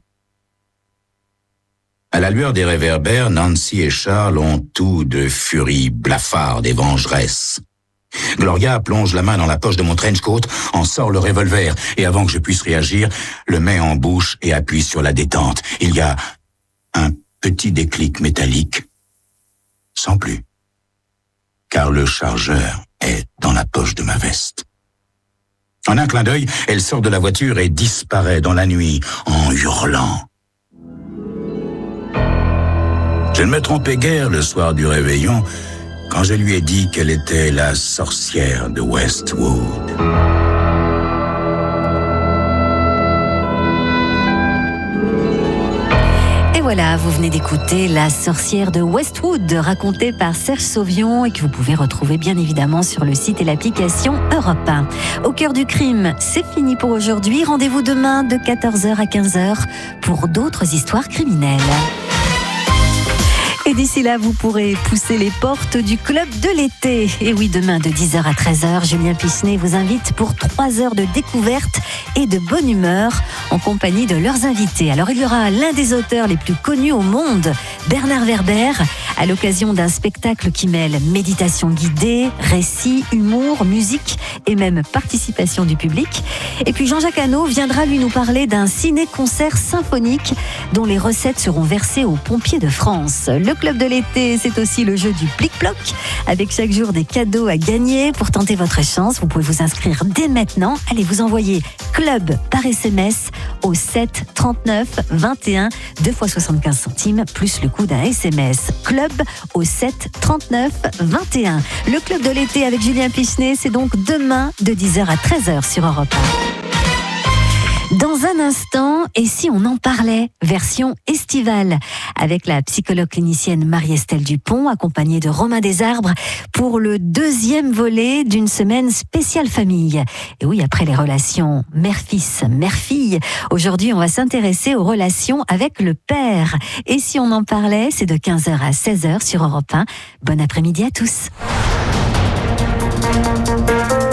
À la lueur des réverbères, Nancy et Charles ont tout de furie blafarde et vengeresse. Gloria plonge la main dans la poche de mon trench coat, en sort le revolver, et avant que je puisse réagir, le met en bouche et appuie sur la détente. Il y a un petit déclic métallique, sans plus, car le chargeur est dans la poche de ma veste. En un clin d'œil, elle sort de la voiture et disparaît dans la nuit en hurlant. Je ne me trompais guère le soir du réveillon quand je lui ai dit qu'elle était la sorcière de Westwood. Et voilà, vous venez d'écouter La sorcière de Westwood, racontée par Serge Sauvion et que vous pouvez retrouver bien évidemment sur le site et l'application Europe un. Au cœur du crime, c'est fini pour aujourd'hui. Rendez-vous demain de quatorze heures à quinze heures pour d'autres histoires criminelles. Et d'ici là, vous pourrez pousser les portes du club de l'été. Et oui, demain de dix heures à treize heures, Julien Pichenet vous invite pour trois heures de découverte et de bonne humeur en compagnie de leurs invités. Alors il y aura l'un des auteurs les plus connus au monde, Bernard Werber, à l'occasion d'un spectacle qui mêle méditation guidée, récit, humour, musique et même participation du public. Et puis Jean-Jacques Hano viendra lui nous parler d'un ciné-concert symphonique dont les recettes seront versées aux pompiers de France. Le club de l'été, c'est aussi le jeu du plic-ploc, avec chaque jour des cadeaux à gagner. Pour tenter votre chance, vous pouvez vous inscrire dès maintenant. Allez, vous envoyer club par S M S au sept trente-neuf vingt et un, deux fois soixante-quinze centimes, plus le coût d'un S M S. Club au sept trente-neuf vingt et un. Le club de l'été avec Julien Pichenet, c'est donc demain de dix heures à treize heures sur Europe un. Dans un instant, et si on en parlait, version estivale, avec la psychologue clinicienne Marie-Estelle Dupont, accompagnée de Romain Desarbres, pour le deuxième volet d'une semaine spéciale famille. Et oui, après les relations mère-fils, mère-fille, aujourd'hui on va s'intéresser aux relations avec le père. Et si on en parlait, c'est de quinze heures à seize heures sur Europe un. Bon après-midi à tous.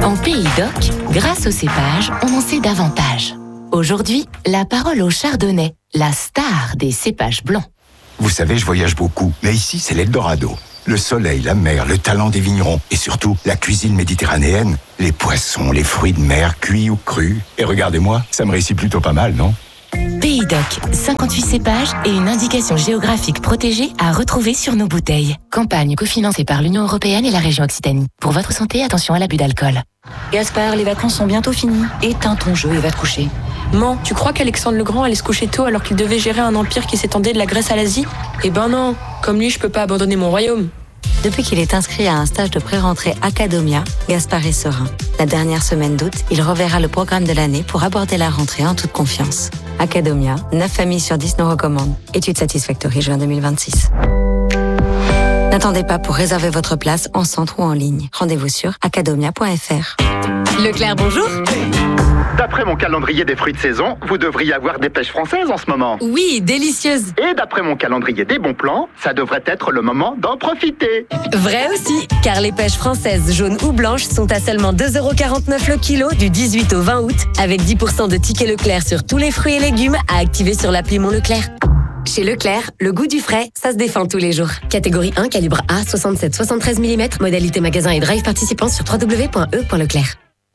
En Pays d'Oc, grâce au cépage, on en sait davantage. Aujourd'hui, la parole au chardonnay, la star des cépages blancs. Vous savez, je voyage beaucoup, mais ici, c'est l'Eldorado. Le soleil, la mer, le talent des vignerons et surtout la cuisine méditerranéenne, les poissons, les fruits de mer, cuits ou crus. Et regardez-moi, ça me réussit plutôt pas mal, non ? Pays d'Oc, cinquante-huit cépages et une indication géographique protégée à retrouver sur nos bouteilles. Campagne cofinancée par l'Union européenne et la région Occitanie. Pour votre santé, attention à l'abus d'alcool. Gaspard, les vacances sont bientôt finies. Éteins ton jeu et va te coucher. Man, tu crois qu'Alexandre le Grand allait se coucher tôt alors qu'il devait gérer un empire qui s'étendait de la Grèce à l'Asie ? Eh ben non, comme lui, je peux pas abandonner mon royaume. Depuis qu'il est inscrit à un stage de pré-rentrée Academia, Gaspard est serein. La dernière semaine d'août, il reverra le programme de l'année pour aborder la rentrée en toute confiance. Academia, neuf familles sur dix nous recommandent. Étude Satisfactory juin deux mille vingt-six. N'attendez pas pour réserver votre place en centre ou en ligne. Rendez-vous sur academia point f r. Leclerc, bonjour. D'après mon calendrier des fruits de saison, vous devriez avoir des pêches françaises en ce moment. Oui, délicieuse. Et d'après mon calendrier des bons plans, ça devrait être le moment d'en profiter. Vrai aussi, car les pêches françaises jaunes ou blanches sont à seulement deux euros quarante-neuf le kilo du dix-huit au vingt août, avec dix pour cent de tickets Leclerc sur tous les fruits et légumes à activer sur l'appli Mon Leclerc. Chez Leclerc, le goût du frais, ça se défend tous les jours. Catégorie un, calibre A, soixante-sept soixante-treize millimètres, modalité magasin et drive participant sur w w w point e point leclerc.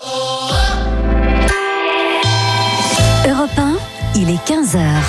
Europe un, il est quinze heures.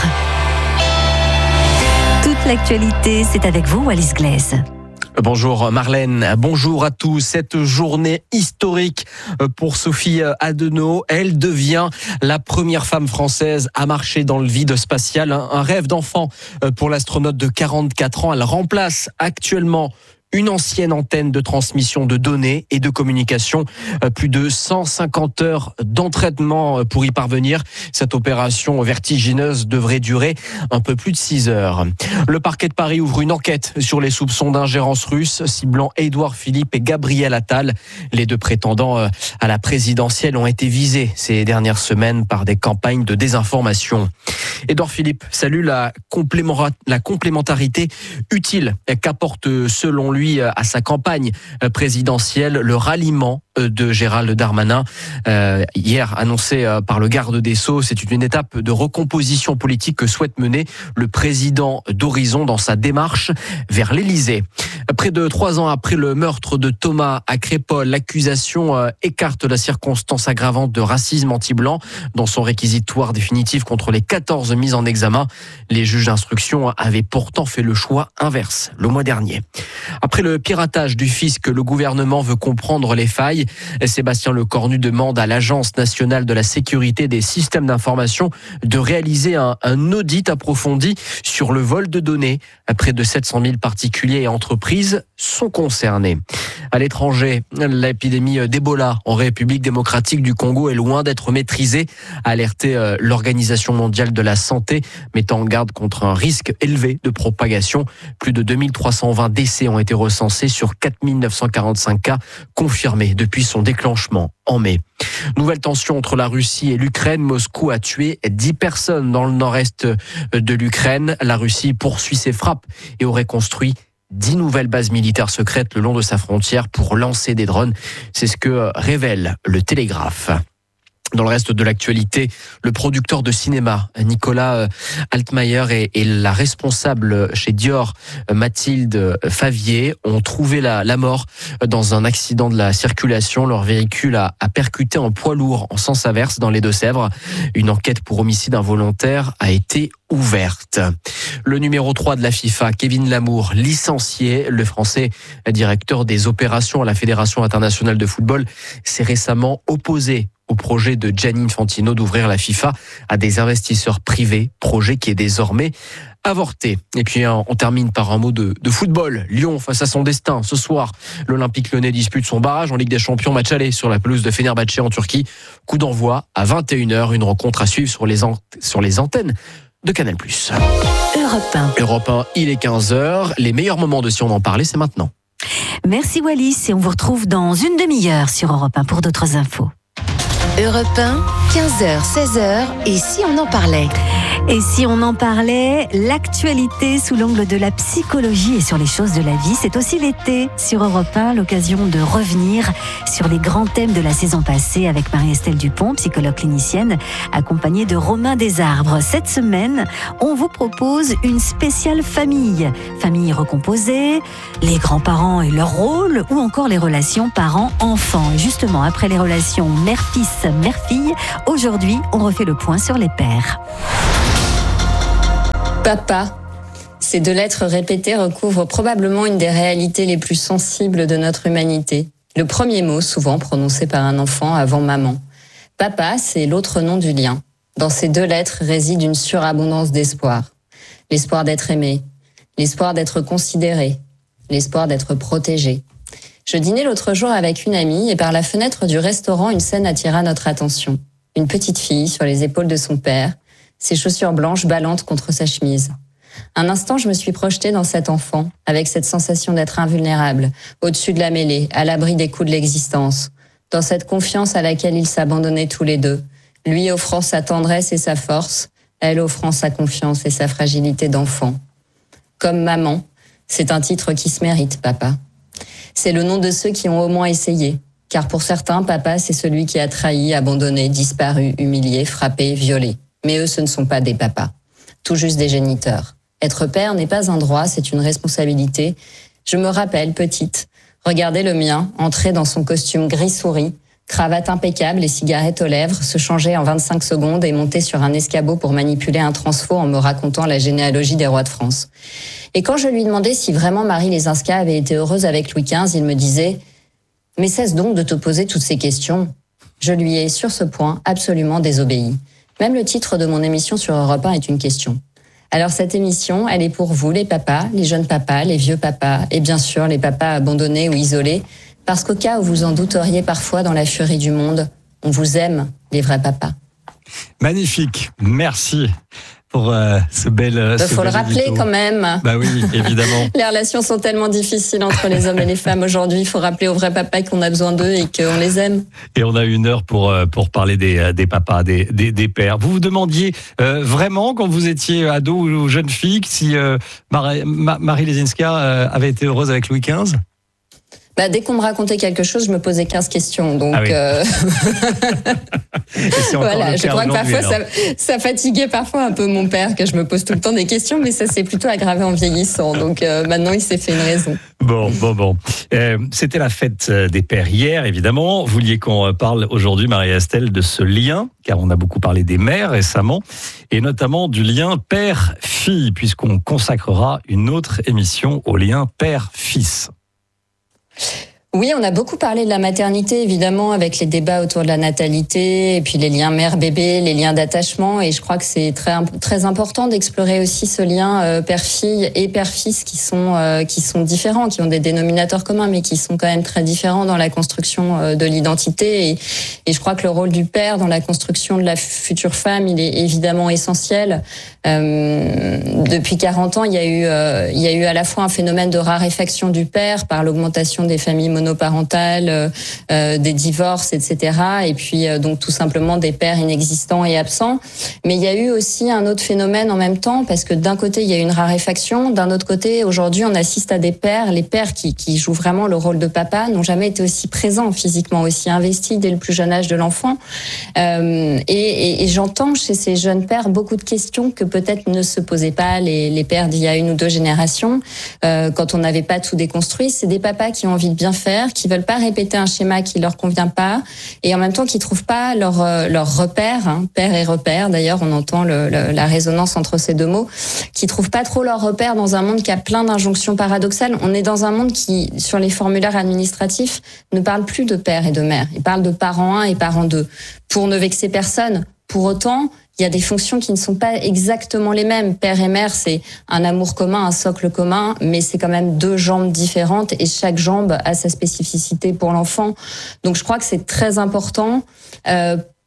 Toute l'actualité, c'est avec vous, Wallis Glaise. Bonjour Marlène, bonjour à tous. Cette journée historique pour Sophie Adenau, elle devient la première femme française à marcher dans le vide spatial. Un rêve d'enfant pour l'astronaute de quarante-quatre ans. Elle remplace actuellement une ancienne antenne de transmission de données et de communication. Plus de cent cinquante heures d'entraînement pour y parvenir. Cette opération vertigineuse devrait durer un peu plus de six heures. Le parquet de Paris ouvre une enquête sur les soupçons d'ingérence russe ciblant Édouard Philippe et Gabriel Attal. Les deux prétendants à la présidentielle ont été visés ces dernières semaines par des campagnes de désinformation. Édouard Philippe salue la, complément- la complémentarité utile qu'apporte selon lui à sa campagne présidentielle le ralliement de Gérald Darmanin. Euh, hier annoncé par le garde des Sceaux, c'est une étape de recomposition politique que souhaite mener le président d'Horizon dans sa démarche vers l'Élysée. Près de trois ans après le meurtre de Thomas à Crépol, l'accusation euh, écarte la circonstance aggravante de racisme anti-blanc dans son réquisitoire définitif contre les quatorze mises en examen. Les juges d'instruction avaient pourtant fait le choix inverse le mois dernier. Après le piratage du fisc, le gouvernement veut comprendre les failles. Sébastien Lecornu demande à l'Agence nationale de la sécurité des systèmes d'information de réaliser un, un audit approfondi sur le vol de données. Près de sept cent mille particuliers et entreprises sont concernés. À l'étranger, l'épidémie d'Ebola en République démocratique du Congo est loin d'être maîtrisée, a alerté l'Organisation mondiale de la santé, mettant en garde contre un risque élevé de propagation. Plus de deux mille trois cent vingt décès ont été recensés sur quatre mille neuf cent quarante-cinq cas confirmés depuis son déclenchement en mai. Nouvelle tension entre la Russie et l'Ukraine. Moscou a tué dix personnes dans le nord-est de l'Ukraine. La Russie poursuit ses frappes et aurait construit dix nouvelles bases militaires secrètes le long de sa frontière pour lancer des drones. C'est ce que révèle le Télégraphe. Dans le reste de l'actualité, le producteur de cinéma Nicolas Altmaier et, et la responsable chez Dior Mathilde Favier ont trouvé la, la mort dans un accident de la circulation. Leur véhicule a, a percuté un poids lourd en sens inverse dans les Deux-Sèvres. Une enquête pour homicide involontaire a été ouverte. Le numéro trois de la FIFA, Kevin Lamour, licencié. Le Français directeur des opérations à la Fédération internationale de football s'est récemment opposé au projet de Gianni Infantino d'ouvrir la FIFA à des investisseurs privés, projet qui est désormais avorté. Et puis on termine par un mot de, de football. Lyon face à son destin. Ce soir, l'Olympique Lyonnais dispute son barrage en Ligue des Champions, match aller sur la pelouse de Fenerbahçe en Turquie. Coup d'envoi à vingt et une heures, une rencontre à suivre sur les, an- sur les antennes de Canal plus. Europe un. Europe un, il est quinze heures. Les meilleurs moments de Si on en parlait, c'est maintenant. Merci Wallis et on vous retrouve dans une demi-heure sur Europe un pour d'autres infos. Europe un, quinze heures, seize heures, et si on en parlait ? Et si on en parlait, l'actualité sous l'angle de la psychologie et sur les choses de la vie, c'est aussi l'été sur Europe un, l'occasion de revenir sur les grands thèmes de la saison passée avec Marie-Estelle Dupont, psychologue clinicienne, accompagnée de Romain Desarbres. Cette semaine, on vous propose une spéciale famille. Famille recomposée, les grands-parents et leur rôle, ou encore les relations parents-enfants. Et justement, après les relations mère-fils, mère-fille, aujourd'hui, on refait le point sur les pères. Papa. Ces deux lettres répétées recouvrent probablement une des réalités les plus sensibles de notre humanité. Le premier mot, souvent prononcé par un enfant avant maman. Papa, c'est l'autre nom du lien. Dans ces deux lettres réside une surabondance d'espoir. L'espoir d'être aimé, l'espoir d'être considéré, l'espoir d'être protégé. Je dînais l'autre jour avec une amie et par la fenêtre du restaurant, une scène attira notre attention. Une petite fille sur les épaules de son père, ses chaussures blanches ballantes contre sa chemise. Un instant, je me suis projetée dans cet enfant, avec cette sensation d'être invulnérable, au-dessus de la mêlée, à l'abri des coups de l'existence, dans cette confiance à laquelle ils s'abandonnaient tous les deux, lui offrant sa tendresse et sa force, elle offrant sa confiance et sa fragilité d'enfant. Comme maman, c'est un titre qui se mérite, papa. C'est le nom de ceux qui ont au moins essayé, car pour certains, papa, c'est celui qui a trahi, abandonné, disparu, humilié, frappé, violé. Mais eux, ce ne sont pas des papas, tout juste des géniteurs. Être père n'est pas un droit, c'est une responsabilité. Je me rappelle, petite, regarder le mien entrer dans son costume gris souris, cravate impeccable et cigarette aux lèvres, se changer en vingt-cinq secondes et monter sur un escabeau pour manipuler un transfo en me racontant la généalogie des rois de France. Et quand je lui demandais si vraiment Marie Lesinska avait été heureuse avec Louis quinze, il me disait « Mais cesse donc de te poser toutes ces questions ». Je lui ai, sur ce point, absolument désobéi. Même le titre de mon émission sur Europe un est une question. Alors cette émission, elle est pour vous, les papas, les jeunes papas, les vieux papas, et bien sûr les papas abandonnés ou isolés, parce qu'au cas où vous en douteriez parfois dans la furie du monde, on vous aime, les vrais papas. Magnifique, merci pour euh, ce bel Il faut bel le rappeler édito. Quand même. Bah oui, évidemment. Les relations sont tellement difficiles entre les hommes et les femmes aujourd'hui. Il faut rappeler aux vrais papas qu'on a besoin d'eux et qu'on les aime. Et on a une heure pour pour parler des des papas, des des, des pères. Vous vous demandiez euh, vraiment quand vous étiez ado ou jeune fille si euh, Marie, Marie Lesinska euh, avait été heureuse avec Louis quinze? Bah, dès qu'on me racontait quelque chose, je me posais quinze questions. Donc, ah oui. euh... voilà, je crois que parfois, ça, ça fatiguait parfois un peu mon père, que je me pose tout le temps des questions, mais ça s'est plutôt aggravé en vieillissant. Donc, euh, maintenant, il s'est fait une raison. Bon, bon, bon. Euh, c'était la fête des pères hier, évidemment. Vous vouliez qu'on parle aujourd'hui, Marie-Estelle, de ce lien, car on a beaucoup parlé des mères récemment, et notamment du lien père-fille, puisqu'on consacrera une autre émission au lien père-fils. Oui, on a beaucoup parlé de la maternité, évidemment, avec les débats autour de la natalité, et puis les liens mère-bébé, les liens d'attachement, et je crois que c'est très très important d'explorer aussi ce lien euh, père-fille et père-fils qui sont euh, qui sont différents, qui ont des dénominateurs communs, mais qui sont quand même très différents dans la construction euh, de l'identité. Et, et je crois que le rôle du père dans la construction de la future femme, il est évidemment essentiel. Euh, depuis quarante ans, il y a eu euh, il y a eu à la fois un phénomène de raréfaction du père par l'augmentation des familles monoparentales, euh, des divorces, et cetera. Et puis euh, donc tout simplement des pères inexistants et absents. Mais il y a eu aussi un autre phénomène en même temps, parce que d'un côté il y a eu une raréfaction, d'un autre côté aujourd'hui on assiste à des pères, les pères qui, qui jouent vraiment le rôle de papa n'ont jamais été aussi présents physiquement, aussi investis dès le plus jeune âge de l'enfant. Euh, et, et, et j'entends chez ces jeunes pères beaucoup de questions que peut-être ne se posaient pas les, les pères d'il y a une ou deux générations, euh, quand on n'avait pas tout déconstruit. C'est des papas qui ont envie de bien faire, qui veulent pas répéter un schéma qui leur convient pas, et en même temps qui trouvent pas leur euh, leur repère, hein, père et repère. D'ailleurs, on entend le, le, la résonance entre ces deux mots, qui trouvent pas trop leur repère dans un monde qui a plein d'injonctions paradoxales. On est dans un monde qui, sur les formulaires administratifs, ne parle plus de père et de mère. Il parle de parent un et parent deux, pour ne vexer personne. Pour autant, il y a des fonctions qui ne sont pas exactement les mêmes. Père et mère, c'est un amour commun, un socle commun, mais c'est quand même deux jambes différentes et chaque jambe a sa spécificité pour l'enfant. Donc je crois que c'est très important euh,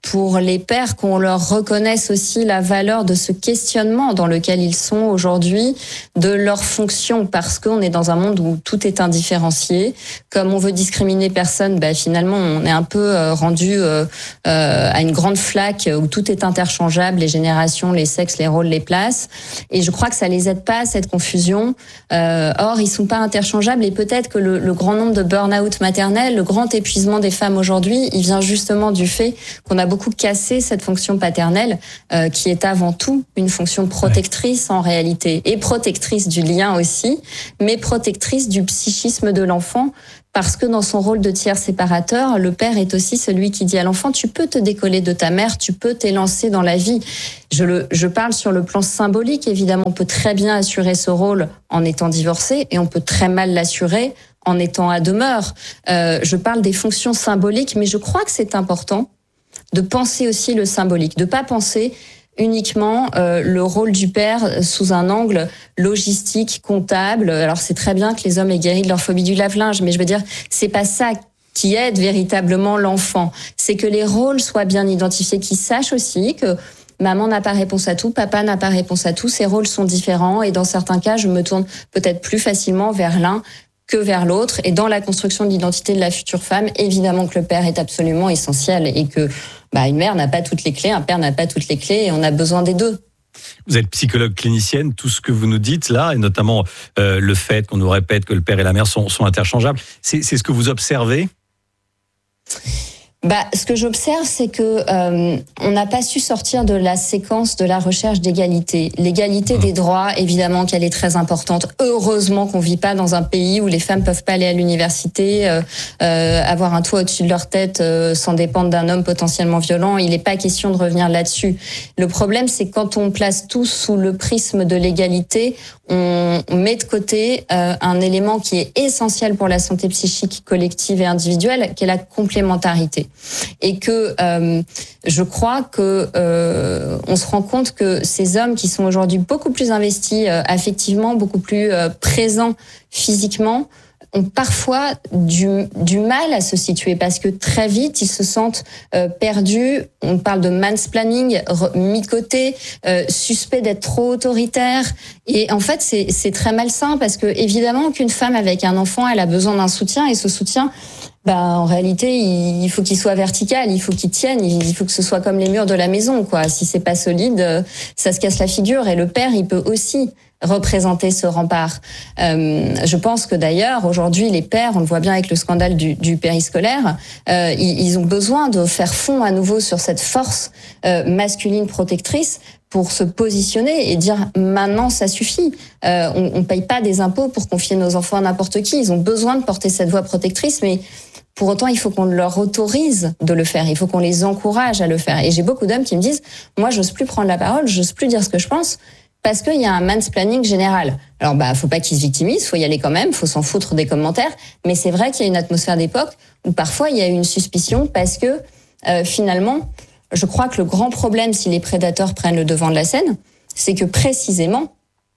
pour les pères qu'on leur reconnaisse aussi la valeur de ce questionnement dans lequel ils sont aujourd'hui, de leur fonction, parce qu'on est dans un monde où tout est indifférencié. Comme on veut discriminer personne, bah finalement on est un peu rendu euh, euh, à une grande flaque où tout est interchangeable, les générations, les sexes, les rôles, les places. Et je crois que ça les aide pas à cette confusion. Euh, or, ils sont pas interchangeables et peut-être que le, le grand nombre de burn-out maternel, le grand épuisement des femmes aujourd'hui, il vient justement du fait qu'on a beaucoup cassé cette fonction paternelle euh, qui est avant tout une fonction protectrice en réalité et protectrice du lien aussi, mais protectrice du psychisme de l'enfant. Parce que dans son rôle de tiers séparateur, le père est aussi celui qui dit à l'enfant « tu peux te décoller de ta mère, tu peux t'élancer dans la vie ». Je le, je parle sur le plan symbolique, évidemment, on peut très bien assurer ce rôle en étant divorcé et on peut très mal l'assurer en étant à demeure. Euh, je parle des fonctions symboliques, mais je crois que c'est important de penser aussi le symbolique, de pas penser uniquement euh, le rôle du père sous un angle logistique, comptable. Alors c'est très bien que les hommes aient guéri de leur phobie du lave-linge, mais je veux dire, c'est pas ça qui aide véritablement l'enfant. C'est que les rôles soient bien identifiés, qu'ils sachent aussi que maman n'a pas réponse à tout, papa n'a pas réponse à tout, ces rôles sont différents et dans certains cas, je me tourne peut-être plus facilement vers l'un que vers l'autre. Et dans la construction de l'identité de la future femme, évidemment que le père est absolument essentiel et que bah, une mère n'a pas toutes les clés, un père n'a pas toutes les clés et on a besoin des deux. Vous êtes psychologue clinicienne, tout ce que vous nous dites là, et notamment euh, le fait qu'on nous répète que le père et la mère sont, sont interchangeables, c'est, c'est ce que vous observez ? Bah, ce que j'observe, c'est que euh, on n'a pas su sortir de la séquence de la recherche d'égalité. L'égalité des droits, évidemment qu'elle est très importante. Heureusement qu'on vit pas dans un pays où les femmes peuvent pas aller à l'université, euh, euh, avoir un toit au-dessus de leur tête euh, sans dépendre d'un homme potentiellement violent. Il n'est pas question de revenir là-dessus. Le problème, c'est quand on place tout sous le prisme de l'égalité, on, on met de côté euh, un élément qui est essentiel pour la santé psychique collective et individuelle, qui est la complémentarité. Et que euh, je crois que euh, on se rend compte que ces hommes qui sont aujourd'hui beaucoup plus investis euh, affectivement, beaucoup plus euh, présents physiquement, ont parfois du, du mal à se situer parce que très vite ils se sentent euh, perdus. On parle de mansplaining, mi-côté, euh, suspect d'être trop autoritaire. Et en fait, c'est, c'est très malsain parce que évidemment qu'une femme avec un enfant, elle a besoin d'un soutien et ce soutien, bah en réalité, il faut qu'il soit vertical, il faut qu'il tienne, il faut que ce soit comme les murs de la maison, quoi. Si c'est pas solide, ça se casse la figure. Et le père, il peut aussi représenter ce rempart. Euh, je pense que d'ailleurs, aujourd'hui, les pères, on le voit bien avec le scandale du, du périscolaire, euh, ils, ils ont besoin de faire fond à nouveau sur cette force euh, masculine protectrice pour se positionner et dire maintenant ça suffit. Euh, on, on paye pas des impôts pour confier nos enfants à n'importe qui. Ils ont besoin de porter cette voix protectrice, mais pour autant, il faut qu'on leur autorise de le faire. Il faut qu'on les encourage à le faire. Et j'ai beaucoup d'hommes qui me disent, moi, j'ose plus prendre la parole, j'ose plus dire ce que je pense, parce qu'il y a un mansplaining général. Alors, bah, faut pas qu'ils se victimisent, faut y aller quand même, faut s'en foutre des commentaires. Mais c'est vrai qu'il y a une atmosphère d'époque où parfois il y a une suspicion parce que euh, finalement, je crois que le grand problème, si les prédateurs prennent le devant de la scène, c'est que précisément,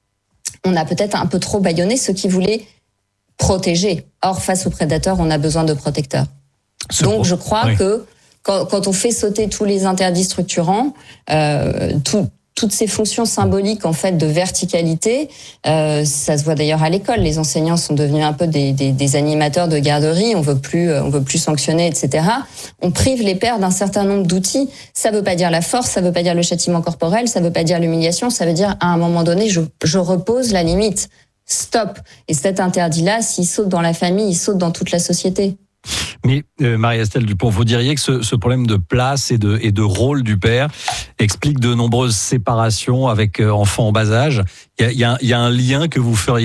on a peut-être un peu trop bâillonné ceux qui voulaient protéger. Or, face aux prédateurs, on a besoin de protecteurs. C'est Donc, bon. je crois oui. que quand, quand on fait sauter tous les interdits structurants, euh, tout, toutes ces fonctions symboliques en fait de verticalité, euh, ça se voit d'ailleurs à l'école. Les enseignants sont devenus un peu des, des, des animateurs de garderie. On veut plus, on veut plus sanctionner, et cetera. On prive les pères d'un certain nombre d'outils. Ça veut pas dire la force, ça veut pas dire le châtiment corporel, ça veut pas dire l'humiliation. Ça veut dire à un moment donné, je, je repose la limite. Stop. Et cet interdit-là, s'il saute dans la famille, il saute dans toute la société. Mais euh, Marie-Estelle Dupont, vous diriez que ce, ce problème de place et de, et de rôle du père explique de nombreuses séparations avec euh, enfants en bas âge. Il y a, y a, y a un lien que vous feriez ?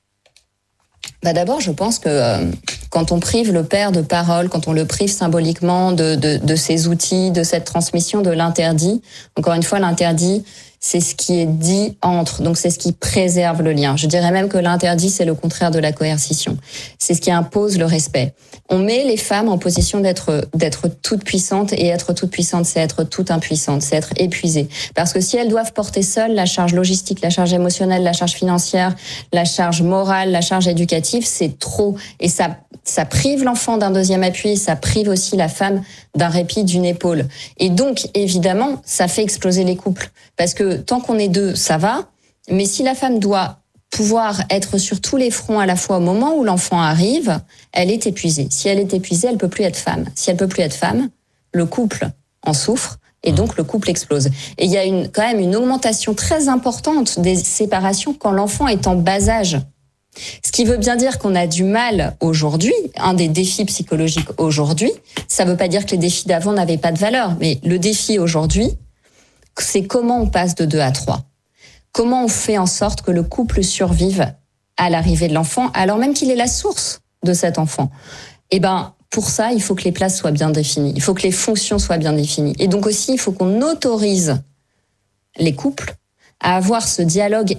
Bah d'abord, je pense que euh, quand on prive le père de parole, quand on le prive symboliquement de, de, de ses outils, de cette transmission, de l'interdit, encore une fois, l'interdit, c'est ce qui est dit entre, donc c'est ce qui préserve le lien. Je dirais même que l'interdit, c'est le contraire de la coercition. C'est ce qui impose le respect. On met les femmes en position d'être d'être toutes puissantes, et être toute puissante, c'est être toute impuissante, c'est être épuisée. Parce que si elles doivent porter seules la charge logistique, la charge émotionnelle, la charge financière, la charge morale, la charge éducative, c'est trop. Et ça, ça prive l'enfant d'un deuxième appui, ça prive aussi la femme d'un répit, d'une épaule. Et donc, évidemment, ça fait exploser les couples. Parce que tant qu'on est deux, ça va. Mais si la femme doit pouvoir être sur tous les fronts à la fois au moment où l'enfant arrive, elle est épuisée. Si elle est épuisée, elle peut plus être femme. Si elle peut plus être femme, le couple en souffre et donc le couple explose. Et il y a une, quand même une augmentation très importante des séparations quand l'enfant est en bas âge. Ce qui veut bien dire qu'on a du mal aujourd'hui, un des défis psychologiques aujourd'hui, ça veut pas dire que les défis d'avant n'avaient pas de valeur, mais le défi aujourd'hui, c'est comment on passe de deux à trois. Comment on fait en sorte que le couple survive à l'arrivée de l'enfant, alors même qu'il est la source de cet enfant. Eh ben, pour ça, il faut que les places soient bien définies. Il faut que les fonctions soient bien définies. Et donc aussi, il faut qu'on autorise les couples à avoir ce dialogue